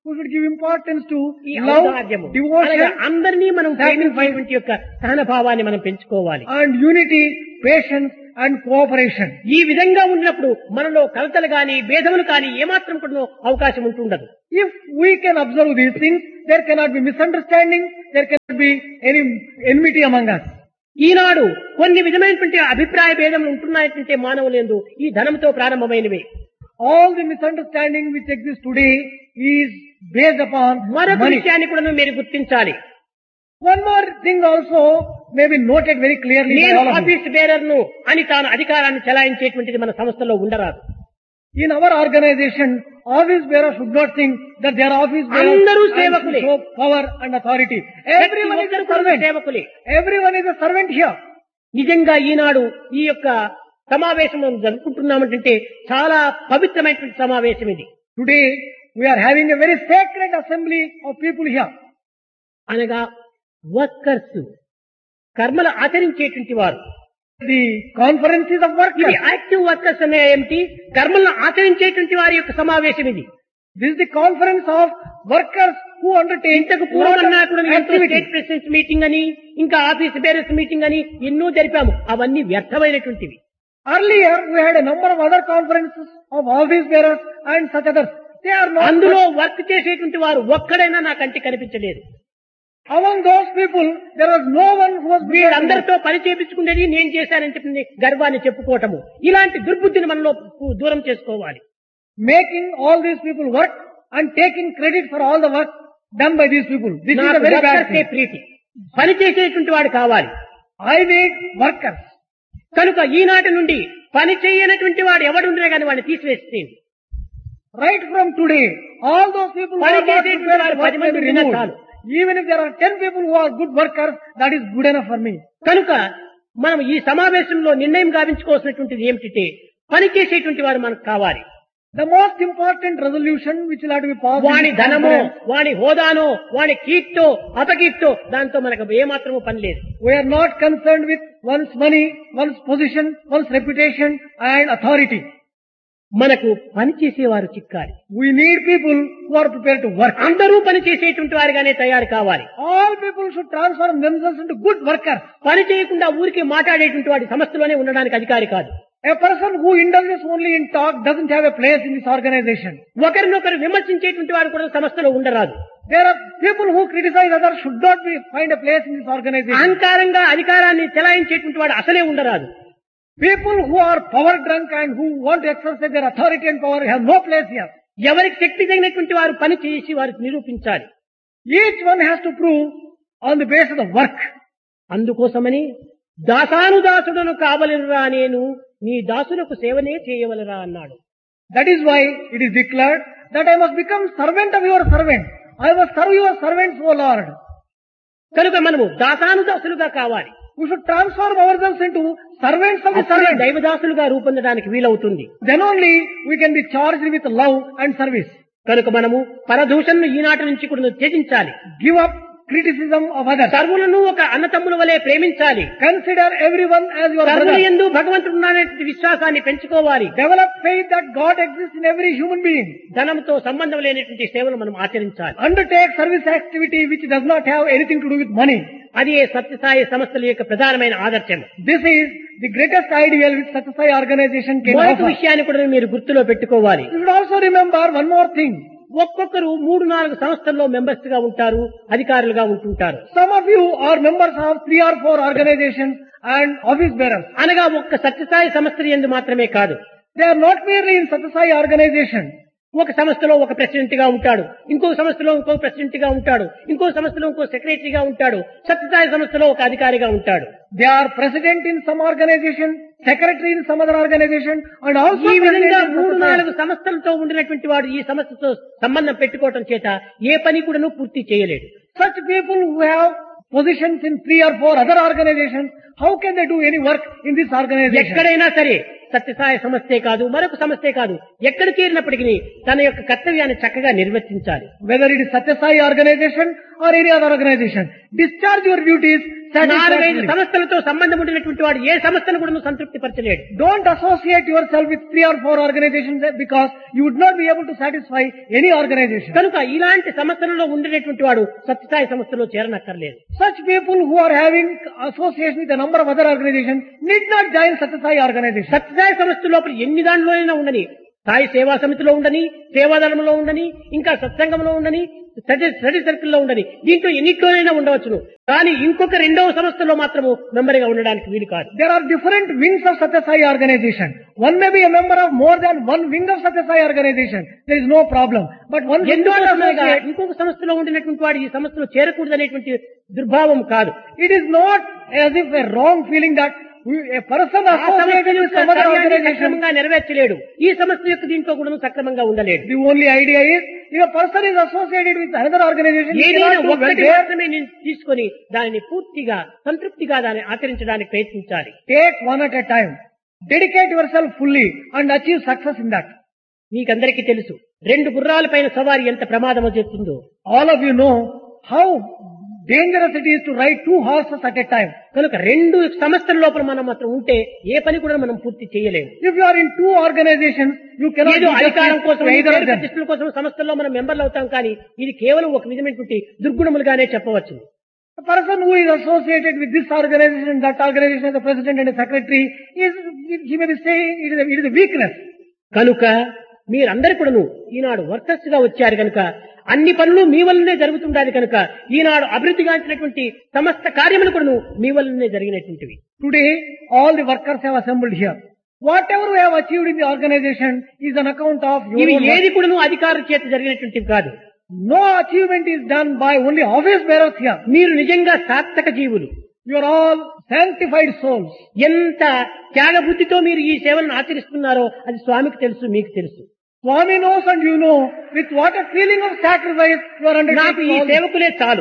who should give importance to ఈ love, ఔదార్యము devotion, అనగా అందరినీ మనం sacrifice, ప్రేమించేటువంటి యొక్క సహనభావాన్ని మనం పెంచుకోవాలి. and unity, patience and cooperation. ఈ విధంగా ఉన్నప్పుడు మనలో కలతలు గాని భేదములు కానీ ఏమాత్రం కూడా అవకాశం ఉంటుండదు. If we can observe these things, there cannot be misunderstanding, there cannot be any enmity among us. ఈనాడు కొన్ని విధమైనటువంటి అభిప్రాయ భేదములు ఉంటున్నాయంటే మానవులందు ఈ ధనంతో ప్రారంభమైనవి. All the misunderstanding which exists today is based upon మరొక money. విషయాన్ని కూడా మీరు గుర్తించాలి. One more thing also may be noted very clearly by నేను all of you. Office bearer ను అని తాను అధికారాన్ని చెలాయించేటువంటిది మన సంస్థలో ఉండరాదు. In our organization, office bearers should not think that they are office bearers అందరూ and సేవకులే. should show power and authority. Everyone is a servant. సేవకులే. Everyone is a servant here. నిజంగా ఈనాడు ఈ యొక్క సమావేశం మనం జరుపుకుంటున్నామంటే చాలా పవిత్రమైనటువంటి సమావేశం ఇది. Today, we are having a very sacred assembly of people here. అనగా వర్కర్స్ కర్మలు ఆచరించేటువంటి వారు. The conferences of ఇది workers. యాక్టివ్ వర్కర్స్ అనే ఏమిటి కర్మలను ఆచరించేటువంటి వారి యొక్క సమావేశం ఇది. This is the conference of workers who undertake ఇంతకు పూర్వమన్నా కూడా ఎంతో activity. స్టేట్ ప్రెసిడెంట్స్ మీటింగ్ అని ఇంకా ఆఫీస్ బేరర్స్ మీటింగ్ అని ఎన్నో జరిపాము. అవన్నీ వ్యర్థమైనటువంటివి. Earlier, we had a number of other conferences of office bearers and such others. They are not. అందులో work చేసేటువంటి వారు ఒక్కడైనా నా కంటికి కనిపించలేదు. Among those people, there was no one who was వీళ్ళందరితో పని చేపించుకునేది నేను చేశానని చెప్పి గర్వాన్ని చెప్పుకోవటము ఇలాంటి దుర్బుద్ధిని మనలో దూరం చేసుకోవాలి. making all these people work and taking credit for all the work done by these people. This is a నాకు very bad వర్కర్సే thing. ప్రీతి పని చేసేటువంటి వాడు కావాలి. I need workers. కనుక ఈనాటి నుండి పని చేయనటువంటి వాడు ఎవడుండే కానీ వాడిని తీసివేస్తే Right from today, all those people who పని are not చేసేటువంటి prepared వారు to work పది may మంది be ఉన్నా removed. చాలు. Even if there are ten people who are good workers, that is good enough for me. కనుక మనం ఈ సమావేశంలో నిర్ణయం గావించుకోవాల్సినటువంటిది ఏమిటంటే పని చేసేటువంటి వారు మనకు కావాలి. The most important resolution which will have to be passed in వాని this ధనమో conference, వాని హోదానో వాని కీర్తో అపకీర్తో దాంతో మనకు ఏమాత్రమూ పని లేదు. we are not concerned with one's money, one's position, one's reputation and authority. మనకు పని చేసేవారు చిక్కాలి. We need people who are prepared to work. అందరూ పని చేసేటువంటి వారిగానే తయారు కావాలి. All people should transform themselves into good workers. పని చేయకుండా ఊరికి మాట్లాడేటువంటి వాడి సంస్థలోనే ఉండడానికి అధికారి కాదు. A person who indulges only in talk doesn't have a place in this organization. ఒకరినొకరు విమర్శించేటువంటి వాడు కూడా సంస్థలో ఉండరాదు. There are people who criticize others should not be find a place in this organization. అహంకారంగా అధికారాన్ని చెలాయించేటువంటి వాడు అసలే ఉండరాదు. People who are power drunk and who want to exercise their authority and power have no place here. ఎవరికి శక్తి తగినటువంటి వారు పని చేసి వారికి నిరూపించాలి. Each one has to prove on the basis of the work. అందుకోసమని దాసానుదాసుడను కావలెనురా నేను నీ దాసులకు సేవనే చేయవలరా అన్నాడు. That is why it is declared that I must become servant of your servant. I must serve your servants, O Lord. కనుక మనము దాసానుదాసులుగా కావాలి. We should transform ourselves into servants of the అప్పుడే servant. దైవదాసులుగా రూపొందడానికి వీలవుతుంది. Then only we can be charged with love and service. కనుక మనము పరదూషణను ఈనాటి నుంచి కూడా త్యజించాలి. Give up criticism of others. సర్వులను ఒక అన్నతమ్ముల వలె ప్రేమించాలి. Consider everyone as your సర్వుల brother. యందు భగవంతుడు ఉన్నాడనే విశ్వాసాన్ని పెంచుకోవాలి. Develop faith that God exists in every human being. ధనంతో సంబంధం లేనటువంటి సేవలు మనం ఆచరించాలి. Undertake service activity which does not have anything to do with money. అది సత్యసాయి సంస్థల యొక్క ప్రధానమైన ఆదర్శం. This is the greatest ideal which Satya Sai organization can మరొక offer. విషయాన్ని కూడా మీరు గుర్తులో పెట్టుకోవాలి. You should also remember one more thing. ఒక్కొక్కరు మూడు నాలుగు సంస్థల్లో మెంబర్స్ గా ఉంటారు, అధికారులుగా ఉంటుంటారు. Some of you are members of three or four organizations and office bearers. అనగా ఒక్క సత్యసాయి సంస్థ యందు మాత్రమే కాదు. They are not merely in Satya Sai organization. ఒక సంస్థలో ఒక ప్రెసిడెంట్ గా ఉంటాడు, ఇంకో సంస్థలో ఇంకో ప్రెసిడెంట్ గా ఉంటాడు, ఇంకో సంస్థలో ఇంకో సెక్రటరీగా ఉంటాడు, సత్యసాయి సంస్థలో ఒక అధికారిగా ఉంటాడు. They are president in some organization, secretary in some other organization, and also ఈ విధంగా president in మూడు Satya Sai. నాలుగు సంస్థలతో ఉండినటువంటి వాడు ఈ సంస్థతో సంబంధం పెట్టుకోవటం చేత ఏ పని కూడాను పూర్తి చేయలేడు. Such people who have positions in three or four other organizations, how can they do any work in this organization? ఎక్కడైనా సరే సత్యసాయి సంస్థే కాదు, మరొక సంస్థే కాదు, ఎక్కడ చేరినప్పటికీ తన యొక్క కర్తవ్యాన్ని చక్కగా నిర్వర్తించాలి. Whether it is Satya Sai organization or any other organization, discharge your duties నాలుగైదు satisfied. సంస్థలతో సంబంధం ఉండినటువంటి వాడు ఏ సంస్థను కూడా సంతృప్తి పరచలేడు. Don't associate yourself with three or four organizations because you would not be able to satisfy any organization. కనుక ఇలాంటి సంస్థలలో ఉండినటువంటి వాడు సత్యసాయి సంస్థలో చేరనక్కర్లేదు. Such people who are having association with a number of other organizations need not join Satyasai organization. Sathya Sai సంస్థ లోపల ఎన్ని దాంట్లోనైనా ఉండని, సాయి సేవా సమితిలో ఉండని, సేవాదళంలో ఉండని, ఇంకా సత్సంగంలో ఉండని, స్టడీ స్టడీ సర్కిల్లో ఉండని, దీంట్లో ఎన్నిట్లోనైనా ఉండవచ్చును. కానీ ఇంకొక రెండవ సంస్థలో మాత్రము మెంబర్గా ఉండడానికి వీలు కాదు. There are different wings of Satyasai organization. One may be a member of more than one wing of Satyasai organization. There is no problem. But one should not ఎందుకోసమేగా associate. ఇంకొక సంస్థలో ఉండినటువంటి వాడు ఈ సంస్థలో చేరకూడదు అనేటువంటి దుర్భావం కాదు. It is not as if a wrong feeling that we- a person ఆ associated with some other సమస్యను organization. సక్రమంగా నెరవేర్చలేడు. ఈ సమస్య యొక్క దీంట్లో కూడా సక్రమంగా ఉండలేడు. The only idea is if a person is associated with another organization, he ఏదైనా cannot do well ఒక్కటి there. మాత్రమే నేను తీసుకొని దానిని పూర్తిగా సంతృప్తిగా దాన్ని ఆచరించడానికి ప్రయత్నించాలి. Take one at a time. Dedicate yourself fully and achieve success in that. మీకందరికీ తెలుసు రెండు గుర్రాల పైన సవారి ఎంత ప్రమాదమో చెప్తుందో. All of you know how dangerous it is to ride two horses at a time. కనుక రెండు సంస్థల లోపల మనం మాత్రం ఉంటే ఏ పని కూడా మనం పూర్తి చేయలేము. If you are in two organizations, you cannot ఏదో be అధికారం justice కోసం to either of పేరు them. ప్రతిష్టల కోసం సంస్థల్లో మనం మెంబర్లు అవుతాం, కానీ ఇది కేవలం ఒక విధమైనటువంటి దుర్గుణములుగానే చెప్పవచ్చు. A person who is associated with this organization and that organization as a president and a secretary is, he may be saying it is a, it is a weakness. కనుక మీరందరూ కూడాను ఈనాడు వర్కర్స్ గా వచ్చారు కనుక అన్ని పనులు మీ వల్లనే జరుగుతుండాలి కనుక ఈనాడు అభివృద్ధిగాంచినటువంటి సమస్త కార్యములు కూడాను మీ వల్లనే జరిగినటువంటివి. Today, all the workers have assembled here. Whatever we have achieved in the organization is on account of your ఇవి own work. ఏది కూడాను అధికారుల చేత జరిగినటువంటివి కాదు. No achievement is done by only office bearers here. మీరు నిజంగా సార్థక జీవులు. You are all sanctified souls. ఎంత త్యాగబుద్ధితో మీరు ఈ సేవలను ఆచరిస్తున్నారో అది స్వామికి తెలుసు, మీకు తెలుసు. Swami knows and you know with what a feeling of sacrifice you are నాకు undertaking. ఈ all this. సేవకులే చాలు,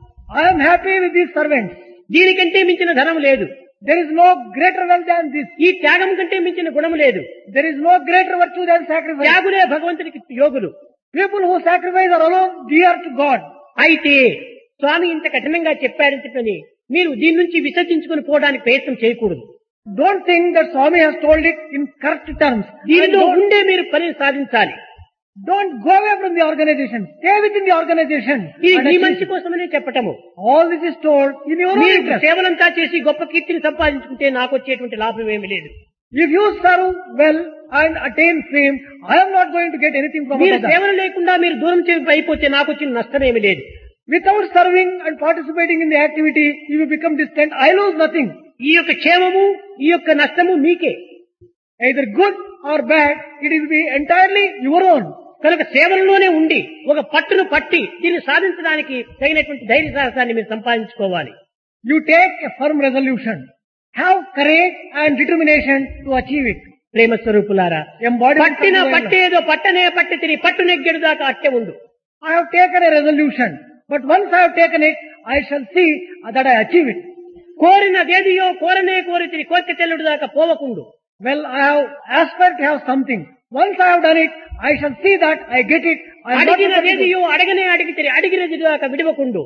I am happy with these servants. దీనికంటే మించిన ధనం లేదు, There is no greater wealth than this. ఈ త్యాగం కంటే మించిన గుణము లేదు. There is no greater virtue than sacrifice. త్యాగులే భగవంతునికి యోగులు. People who sacrifice are alone dear to God. అయితే స్వామి ఇంత కఠినంగా చెప్పారని చెప్పని మీరు దీని నుంచి విసర్జించుకుని పోవడానికి ప్రయత్నం చేయకూడదు. Don't think that Swami has told it in correct terms. And దీనిలో Don't, ఉండే మీరు పని సాధించాలి. don't go away from the organization. Stay within the organization. ఇది and మీ achieve. మంచి కోసమనే చెప్పటము. All this is told in your own మీరు interest. సేవలంతా చేసి గొప్ప కీర్తిని సంపాదించుకుంటే నాకు వచ్చేటువంటి లాభం ఏమి లేదు. If you serve well and attain fame, I am not going to get anything from మీరు that. సేవలు లేకుండా మీరు దూరం చేసి అయిపోతే నాకు వచ్చిన నష్టం ఏమి లేదు. Without serving and participating in the activity, if you become distant, I lose nothing. ఈ యొక్క క్షేమము ఈ యొక్క నష్టము మీకే. Either good or bad, it will be entirely your own. కనుక సేవలలోనే ఉండి ఒక పట్టును పట్టి దీన్ని సాధించడానికి తగినటువంటి ధైర్య సాహసాన్ని మీరు సంపాదించుకోవాలి. You take a firm resolution. Have courage and determination to achieve it. ప్రేమ స్వరూపులారా, Embody పట్టిన పట్టేదో పట్టనే పట్టి తిని పట్టు నెగ్గెడు దాకా అట్టే ఉండు. I have taken a resolution, but once I have taken it, I shall see that I achieve it. కోరినదేదియో కోరనే కోరి తిని కోరిక తెల్లుడు దాకా పోవకుండు. Well, I have aspired to have something. Once I have done it, I shall see that I get it. I am not prepared to- అడిగినదేదియో అడగనే అడిగి తిని అడిగినది దాకా విడవకుండు.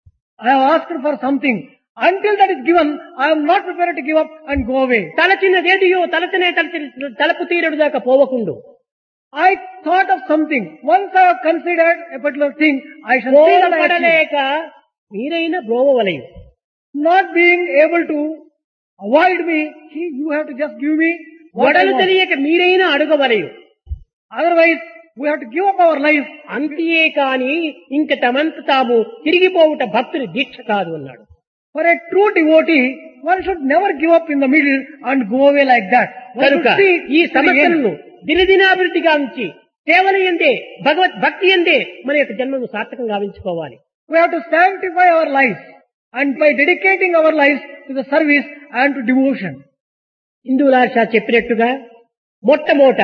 I have asked for something. Until that is given, I am not prepared to give up and go away. తలచినదేదియో తలచనే తలచి తలపు తీరడు దాకా పోవకుండు. I thought of something. Once I have considered a particular thing, I shall see that I achieve. పడలేక మీరైనా బ్రోవవలయు. Not being able to avoid me, he, you have to just give me what I వడలు want. తెలియక మీరైనా అడగవలయు. Otherwise, we have to give up our life. అంతే కాని ఇంక తమంత తాము తిరిగిపోవుట భక్తుని దీక్ష కాదు అన్నాడు. For a true devotee, one should never give up in the middle and go away like that. One కనుక should see ఈ to the సమస్యలను end. దినదినాభివృద్ధిగా ఉంచి సేవల ఎందే భగవత్ భక్తి ఎందే మన యొక్క జన్మను సార్థకంగా గావించుకోవాలి. We have to sanctify our lives and by dedicating our lives to the service and to devotion. హిందువులార చెప్పినట్టుగా మొట్టమొదట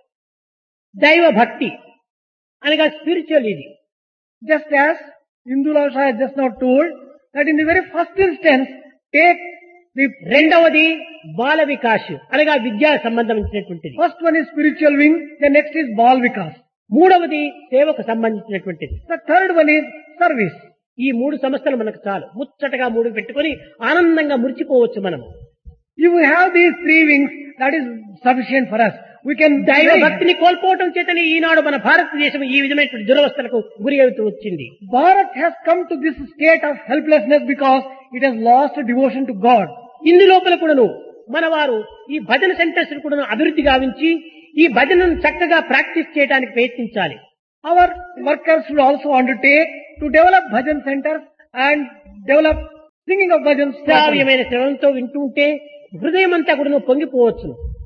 దైవ భక్తి అనగా స్పిరిచువల్ ఇది. Just as Indula Shah has just now told that in the very first instance, take the రెండవది బాల వికాస్ అనగా విద్యా సంబంధించినటువంటిది. first one is spiritual wing, the next is Bal Vikas. మూడవది సేవకు సంబంధించినటువంటిది. The third one is service. ఈ మూడు సంస్థలు మనకు చాలు. ముచ్చటగా మూడు పెట్టుకొని ఆనందంగా మురిచిపోవచ్చు మనం. If we have these three wings, that is sufficient for us. We can దైవ dive. భక్తిని కోల్పోవటం చేతనే ఈనాడు మన భారతదేశం ఈ విధమైనటువంటి దురవస్థలకు గురి అవుతూ వచ్చింది. Bharat has come to this state of helplessness because it has lost devotion to God. ఇందు లోపల కూడాను మన వారు ఈ భజన సెంటర్స్ కూడా అభివృద్ధి గావించి ఈ భజనను చక్కగా ప్రాక్టీస్ చేయడానికి ప్రయత్నించాలి. Our workers should also undertake to develop bhajan centers and develop singing of bhajans. properly. శ్రావ్యమైన శ్రవంతో వింటూ ఉంటే హృదయం అంతా కూడా పొంగిపోవచ్చు.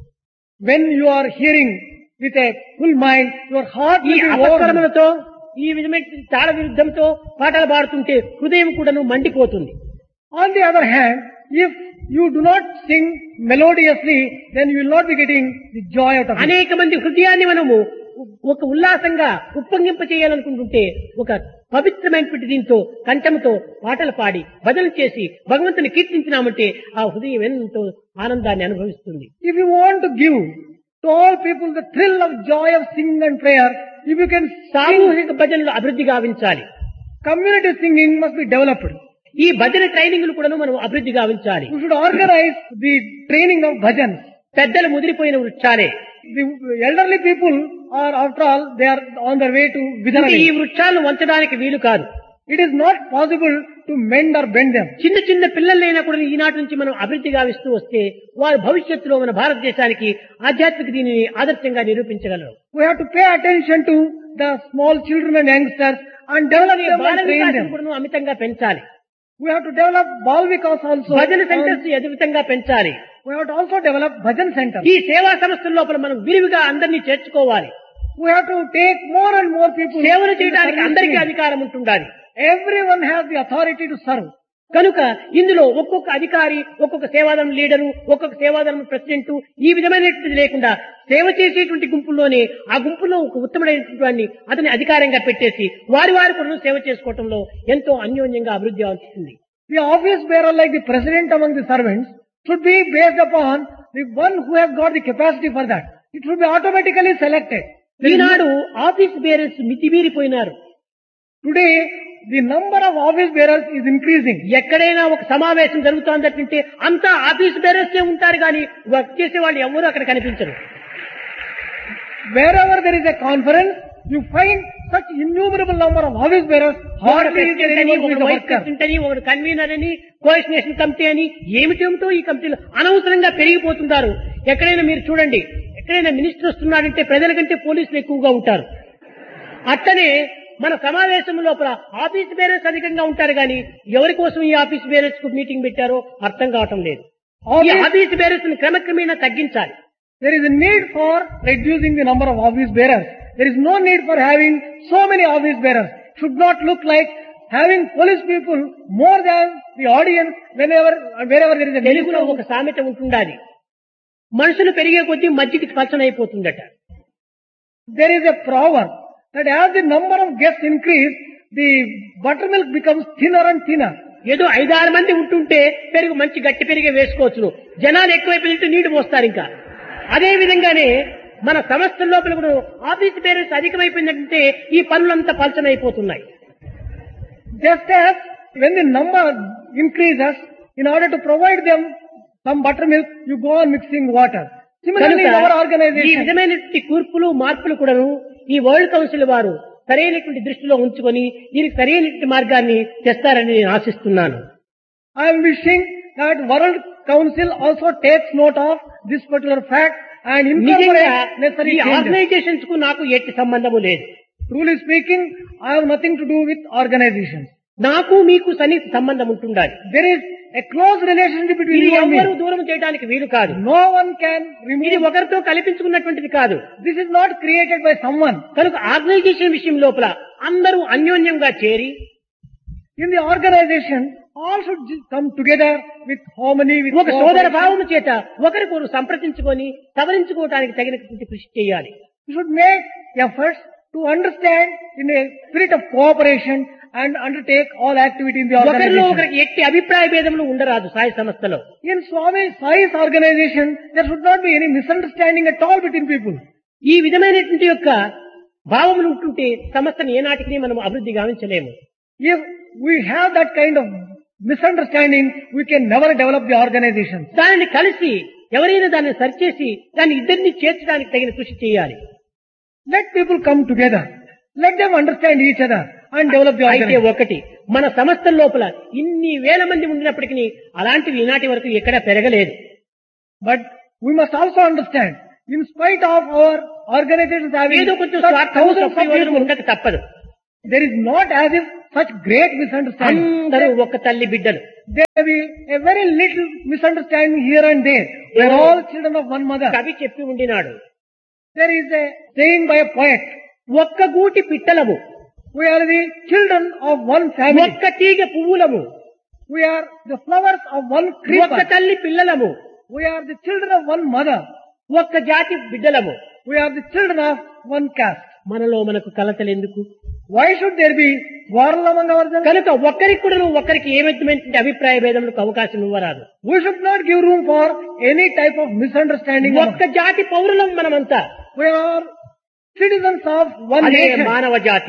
When you are hearing with a full mind, your heart ఈ will be warm. అపకర్మలతో ఈ విధమైన తాళ విరుద్ధంతో పాటలు పాడుతుంటే హృదయం కూడాను మండిపోతుంది. On the other hand, if you do not sing melodiously, then you will not be getting the joy out of it. అనేక మంది హృదయాన్ని మనము ఒక ఉల్లాసంగా ఉప్పొంగింప చేయాలనుకుంటుంటే ఒక పవిత్రమైనటువంటి దీంతో కంఠంతో పాటలు పాడి భజన చేసి భగవంతుని కీర్తించినామంటే ఆ హృదయం ఎంతో ఆనందాన్ని అనుభవిస్తుంది. If you want to give to all people the thrill of joy of singing and prayer, if you can sing, సామూహిక భజనలు అభివృద్ధి గావించాలి. community singing must be developed. ఈ భజన ట్రైనింగ్లు కూడా మనం అభివృద్ధి గావించాలి. You should organize the training of bhajans. పెద్దలు ముదిరిపోయిన వృక్షాలే. The elderly people are, after all, they are on their way to ఈ Vidhanali. వృక్షాలను వంచడానికి వీలు కాదు. It is not possible to mend or bend them. చిన్న చిన్న పిల్లలైనా కూడా ఈనాటి నుంచి మనం అభివృద్ధి గావిస్తూ వస్తే వారు భవిష్యత్తులో మన భారతదేశానికి ఆధ్యాత్మిక దీనిని ఆదర్శంగా నిరూపించగలరు. We have to pay attention to the small children and youngsters and develop them Bala and train వికాసం them. కూడా అమితంగా పెంచాలి. We have to develop Bal Vikas also. భజన And సెంటర్స్ అధికంగా పెంచాలి. we have to also develop bhajan centers. ఈ సేవా సంస్థల లోపల మనం విరివిగా అందరినీ చేర్చుకోవాలి. We have to take more and more people. సేవలు in the చేయడానికి service అందరికీ team. అధికారం ఉంటుండాలి. Everyone has the authority to serve. కనుక ఇందులో ఒక్కొక్క అధికారి, ఒక్కొక్క సేవాదళం లీడరు, ఒక్కొక్క సేవాదళం ప్రెసిడెంట్ ఈ విధమైనటువంటిది లేకుండా సేవ చేసేటువంటి గుంపుల్లోనే ఆ గుంపులో ఒక ఉత్తమమైనటువంటి వాడిని అతని అధికారంగా పెట్టేసి వారి వారి కూడా సేవ చేసుకోవటంలో ఎంతో అన్యోన్యంగా అభివృద్ధి అవుతుంది. The office bearer, like the president among the servants, should be based upon the one who has got the capacity for that. It should be automatically selected. Eenadu office bearers మితిమీరిపోయినారు. Today, the number of office bearers is increasing. ఎక్కడైనా ఒక సమావేశం జరుగుతుందంటే అంతా office బేరర్సే ఉంటారు కానీ work చేసే వాళ్ళు ఎవరు అక్కడ కనిపించరు. Wherever there is a conference, you find such innumerable number of office bearers. Hardly is there anyone who is a worker. ఒకడు కన్వీనర్ అని, కోఆర్డినేషన్ కమిటీ అని ఏమిటేమిటో ఈ కమిటీలు అనవసరంగా పెరిగిపోతుంటారు. ఎక్కడైనా మీరు చూడండి, ఎక్కడైనా మినిస్టర్ వస్తున్నాడంటే ప్రజల కంటే పోలీసులు ఎక్కువగా ఉంటారు. అట్లనే మన సమావేశం లోపల ఆఫీస్ బేరర్స్ అధికంగా ఉంటారు కానీ ఎవరి కోసం ఈ ఆఫీస్ బేరర్స్ కు మీటింగ్ పెట్టారో అర్థం కావటం లేదు. ఈ ఆఫీస్ బేరర్స్ ని క్రమక్రమేణా తగ్గించాలి. There is a need for reducing the number of office bearers. There is no need for having so many office bearers. Should not look like having police people more than the audience whenever, wherever there is a తెలుగులో minister. ఒక సామెత ఉంటుండాలి, మనుషులు పెరిగే కొద్దీ మజ్జిగ పలచనైపోతుందట. There is a proverb that as the number of guests increase, the buttermilk becomes thinner and thinner. ఏదో ఐదారు మంది ఉంటుంటే పెరుగు మంచి గట్టి పెరిగే వేసుకోవచ్చును. జనాలు ఎక్కువైపోయినట్టు నీళ్లు పోస్తారు. ఇంకా అదే విధంగానే మన సంస్థల లోపల కూడా ఆఫీస్ బేరర్స్ అధికమైపోయిందంటే ఈ పనులంతా పలచనైపోతున్నాయి. Just as when the number increases, in order to provide them some buttermilk, you go on mixing water. Similarly, in our ఈ organization, విధమైనటువంటి కూర్పులు మార్పులు కూడాను ఈ వరల్డ్ కౌన్సిల్ వారు సరైనటువంటి దృష్టిలో ఉంచుకొని దీనికి సరైనటువంటి మార్గాన్ని తెస్తారని నేను ఆశిస్తున్నాను. I am wishing that World Council also takes note of this particular fact and నిజంగా incorporate necessary ఈ changes. ఆర్గనైజేషన్స్ కు నాకు ఎట్టి సంబంధము లేదు. Truly speaking, I have nothing to do with organizations. నాకు మీకు సన్నిహిత సంబంధం ఉంటుండాలి. There is a close relationship between ఇది you and ఎవ్వరూ me. దూరం చేయడానికి వీలు కాదు. No one can ఇది remove. ఒకరితో కల్పించుకున్నటువంటిది కాదు. This is not created by someone. కనుక ఆర్గనైజేషన్ విషయం లోపల అందరూ అన్యోన్యంగా చేరి In the organization, all should j- come together with harmony, with ఒక సోదర cooperation. భావము చేత ఒకరికొకరు సంప్రదించుకొని సవరించుకోవడానికి తగినటువంటి కృషి చేయాలి. You should make efforts to understand in a spirit of cooperation and undertake all activity in the ఒకరిలో organization. ఒకరికి ఎట్టి అభిప్రాయ భేదములు ఉండరాదు సాయి సంస్థలో. In Swami Sai's organization, there should not be any misunderstanding at all between people. ఈ విధమైనటువంటి యొక్క భావములు ఉంటుంటే సంస్థను ఏనాటికి మనం అభివృద్ధి గావించలేము. If we have that kind of misunderstanding, we can never develop the organization. దానిని కలిసి ఎవరైనా దాన్ని సరిచేసి దాన్ని ఇద్దరిని చేర్చడానికి తగిన కృషి చేయాలి. Let people come together. Let them understand each other and develop the అయితే organization. ఒకటి మన సంస్థల లోపల ఇన్ని వేల మంది ఉండినప్పటికీ అలాంటివి ఈనాటి వరకు ఎక్కడా పెరగలేదు. But we must also understand, in spite of our organizations having ఏదో కొంచెం such స్వార్థము thousands of సప్రయోజనం people, ఉండక తప్పదు. there is not as if such great misunderstanding. అందరూ ఒక తల్లి బిడ్డలు. There may be a very little misunderstanding here and there. We are all children of one mother. కవి చెప్పి ఉండినాడు, There is a saying by a poet, ఒక్క గూటి పిట్టలము, we are the children of one family. ఒక్క తీగ పువ్వులము, We are the flowers of one ఒక్క creeper. తల్లి పిల్లలము, We are the children of one mother. ఒక్క జాతి బిడ్డలము. We are the children of one caste. మనలో మనకు కలతలు ఎందుకు? Why should there be quarrel among ourselves? కనుక ఒక్కరికి కూడా ఒక్కరికి ఏ విధమైనటువంటి అభిప్రాయ భేదములకు అవకాశం ఇవ్వరాదు. We should not give room for any type of misunderstanding. ఒక్క జాతి పౌరులం మనమంతా. We are citizens of one అదే nation. మానవ జాతి.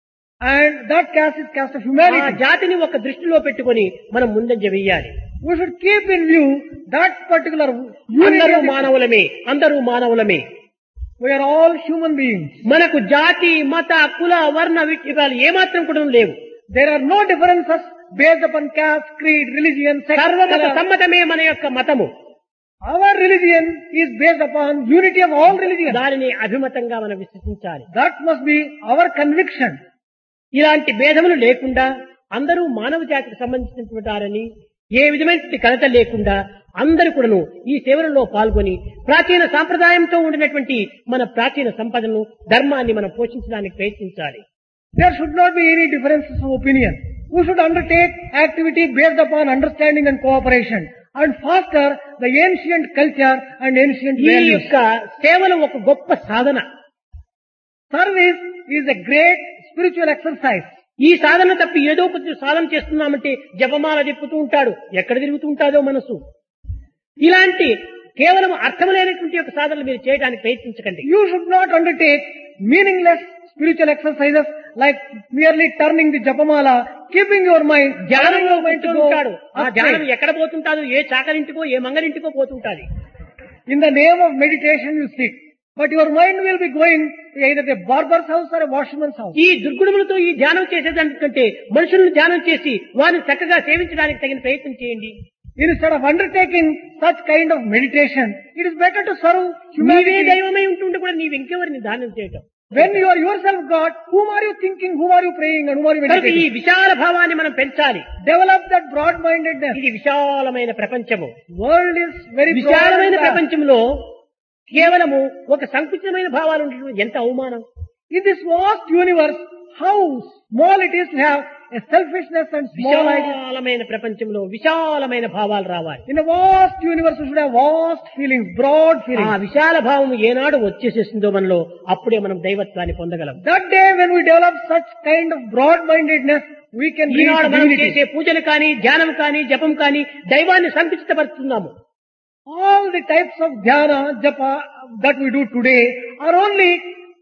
And that caste is caste of ఆ humanity. జాతిని ఒక దృష్టిలో పెట్టుకొని మనం ముందంజ వెయ్యాలి. We should keep in view that particular unity. అందరూ of the- మానవులమే, అందరూ మానవులమే. We are all human beings. మనకు జాతి, మత, కుల, వర్ణ విషయాలు ఏమాత్రం కూడా లేవు. There are no differences based upon caste, creed, religion, sex. సర్వమత color. సమ్మతమే మన యొక్క మతము. Our religion is based upon unity of all religions. దానిని అభిమతంగా మనం విశ్వసించాలి. That must be our conviction. ఇలాంటి భేదములు లేకుండా అందరూ మానవ జాతికి సంబంధించినటువంటి వారని, ఏ విధమైనటువంటి కలత లేకుండా అందరూ కూడాను ఈ సేవలలో పాల్గొని ప్రాచీన సాంప్రదాయంతో ఉండినటువంటి మన ప్రాచీన సంపదను, ధర్మాన్ని మనం పోషించడానికి ప్రయత్నించాలి. There should not be any differences of opinion. We should undertake activity based upon understanding and cooperation and foster the ancient culture and ancient ఈ values. యొక్క సేవలు ఒక గొప్ప సాధన. Service is a great spiritual exercise. ఈ సాధన తప్పి ఏదో కొంచెం సాధన చేస్తున్నామంటే జపమాల తిప్పుతూ ఉంటాడు, ఎక్కడ తిరుగుతూ ఉంటాదో మనసు. ఇలాంటి కేవలం అర్థం లేనటువంటి యొక్క సాధనలు మీరు చేయడానికి ప్రయత్నించకండి. You should not undertake meaningless spiritual exercises like merely turning the japamala, keeping your mind, ధ్యానంలో allowing your mind to కూర్చొని go ఉంటాడు. ఆ astray. ధ్యానం ఎక్కడ పోతుంటాదో, ఏ చాకలింటికో ఏ మంగలింటికో పోతుంటాది. In the name of meditation you sit, but your mind will be going to either a barber's house or a washerman's house. ఈ దుర్గుణములతో ఈ ధ్యానం చేసేదానికంటే మనుషులను ధ్యానం చేసి వారిని చక్కగా సేవించడానికి తగిన ప్రయత్నం చేయండి. Instead of undertaking such kind of meditation, it is better to serve నీవే humanity. దైవమై ఉంటుంటే కూడా నీవు ఇంకెవరిని ధ్యానం చేయటం. When you are yourself God, whom are you thinking, whom are you praying, and whom are you కనుక ఈ meditating? విశాల భావాన్ని మనం పెంచాలి. Develop that broad-mindedness. ఇది విశాలమైన ప్రపంచము. World is very broad విశాలమైన and vast. ప్రపంచంలో కేవలము ఒక సంకుచితమైన భావాలు ఉండటం ఎంత అవమానం. In this vast universe, how small it is to have a selfishness and small ideas. విశాలమైన ప్రపంచంలో విశాలమైన భావాలు రావాలి. In a vast universe, we should have vast feelings, broad ఆ feelings. విశాల భావం ఏనాడు వచ్చేసేసిందో మనలో అప్పుడే మనం దైవత్వాన్ని పొందగలం. That day when we develop such kind of broad-mindedness, we can reach ఈనాడు మనం divinity. చేసే పూజలు కానీ, ధ్యానం కానీ, జపం కానీ దైవాన్ని సంకుచితపరుస్తున్నాము. All the types of dhyana, japa that we do today are only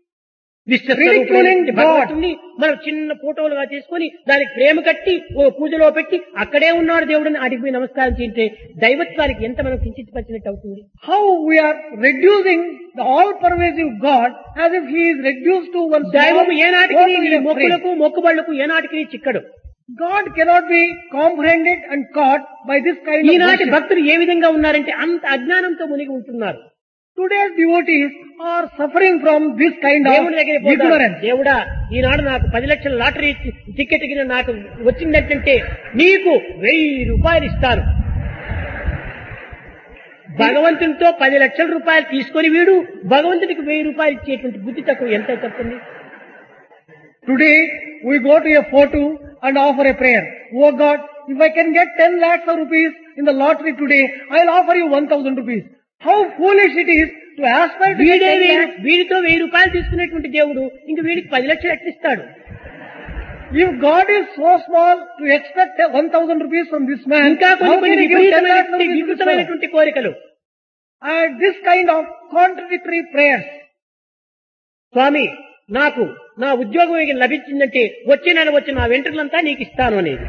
విశ్వస్వరూపుడైన ridiculing God. భగవంతుణ్ణి మనం చిన్న ఫోటోలుగా తీసుకొని దానికి ప్రేమ కట్టి ఓ పూజలో పెట్టి అక్కడే ఉన్నాడు దేవుడిని అడిగిపోయి నమస్కారం చేస్తే దైవత్వానికి ఎంత మనం కించితపరిచినట్టు అవుతుంది. How we are reducing the all-pervasive God as if He is reduced to one దైవం small ఏనాటికి photo నీ in a frame. మొక్కులకు మొక్కుబళ్లకు ఏనాటికి చిక్కడు. God cannot be comprehended and caught by this kind of ఈనాటి worship. భక్తులు ఏ విధంగా ఉన్నారంటే అంత అజ్ఞానంతో మునిగి ఉంటున్నారు. Today's devotees are suffering from this kind of దేవుడి దగ్గర పోతారు. ignorance. దేవుడా ఈనాడు నాకు పది లక్షల లాటరీ టికెట్ కింద నాకు వచ్చిందంటే నీకు వెయ్యి రూపాయలు ఇస్తాను. భగవంతునితో పది లక్షల రూపాయలు తీసుకొని వీడు భగవంతుడికి వెయ్యి రూపాయలు ఇచ్చేటువంటి బుద్ధి తక్కువ ఎంత తప్పుంది. Today we go to a photo and offer a prayer. Oh God, if I can get ten lakhs of rupees in the lottery today, I'll offer you one thousand rupees. How foolish it is to aspire to get వీడే ten వెయ్యి lakhs. వీడితో వెయ్యి రూపాయలు తీసుకునేటువంటి దేవుడు ఇంక వీడికి పది లక్షలు ఎట్లిస్తాడు? If God is so small to expect one thousand rupees from this man, ఇంకా how కొన్ని can కొన్ని he give ten lakhs విపరీతమైనటువంటి rupees to this fellow? వికృతమైనటువంటి కోరికలు. And this kind of contradictory prayers. స్వామి నాకు నా ఉద్యోగం లభించిందంటే వచ్చే నెల వచ్చి నా వెంట్రులంతా నీకు ఇస్తాను అనేది.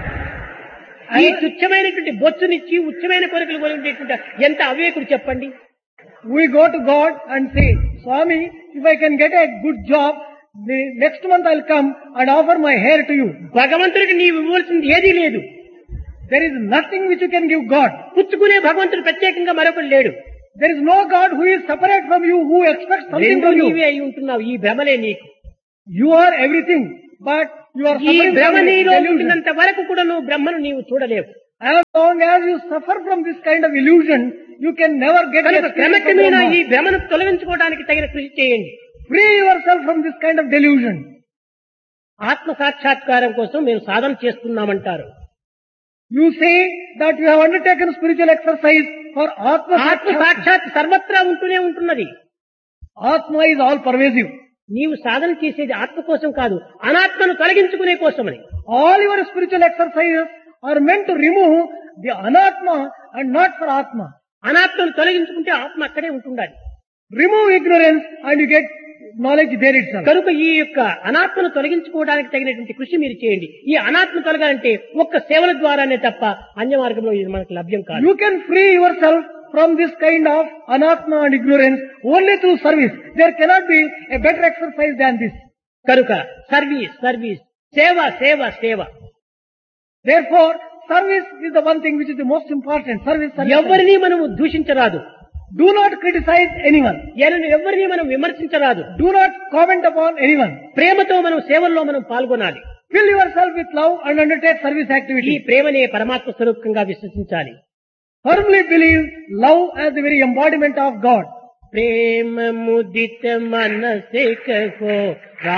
ఈ తుచ్చమైనటువంటి బొచ్చునిచ్చి ఉచ్చమైన కోరికలు కోరినటువంటి ఎంత అవివేకుడు చెప్పండి. We go to God and say, Swami, if I can get a good job, the next month I'll come and offer my hair to you. భగవంతుడికి నీవు ఇవ్వాల్సింది ఏదీ లేదు. There is nothing which you can give God. పుచ్చుకునే భగవంతుడు ప్రత్యేకంగా మరొకడు లేడు. There is no God who is separate from you, who expects something రెండు from you. నీవే అయి ఉంటున్నావు. ఈ భ్రమలే నీకు. You are everything, but you are ఈ suffering భ్రమ from నీలో delusion. ఉంటున్నంత వరకు కూడా నువ్వు బ్రహ్మను నీవు చూడలేవు. As long as you suffer from this kind of illusion, you can never get కనుక a spirit of క్రమక్రమేణా ఈ Brahma. భ్రమను తొలగించుకోవడానికి తగిన కృషి చేయండి. Free yourself from this kind of delusion. ఆత్మ సాక్షాత్కారం కోసం మేము సాధన చేస్తున్నామంటారు. You say that you have undertaken spiritual exercise for Atma ఆత్మ Sakshat. సాక్షాత్ సర్వత్రా ఉంటూనే ఉంటున్నది. Atma is all pervasive. నీవు సాధన చేసేది ఆత్మ కోసం కాదు, అనాత్మను తొలగించుకునే కోసమని. All your spiritual exercises are meant to remove the anatma and not for Atma. అనాత్మను తొలగించుకుంటే ఆత్మ అక్కడే ఉంటుండాలి. Remove ignorance and you get knowledge there itself. కనుక ఈ యొక్క అనాత్మను తొలగించుకోవడానికి తగినటువంటి కృషి మీరు చేయండి. ఈ అనాత్మ తొలగాలంటే ఒక్క సేవల ద్వారానే తప్ప అన్య మార్గంలో ఇది మనకు లభ్యం కాదు. You can free yourself from this kind of anatma and ignorance only through service. There cannot be a better exercise than this. కనుక సర్వీస్ సర్వీస్ సేవ సేవ సేవ. Therefore, service is the one thing which is the most important. Service, service. ఎవరిని మనము దూషించరాదు. Do not criticize anyone. ఎవరిని ఎవరిని మనం విమర్శించరాదు. Do not comment upon anyone. ప్రేమతో మనం సేవల్లో మనం పాల్గొనాలి. Fill yourself with love and undertake service ఈ activity. ప్రేమనే పరమాత్మ స్వరూపంగా విశ్వసించాలి. Firmly believe love as the very embodiment of God. ప్రేమ ముదిత మనసే కహో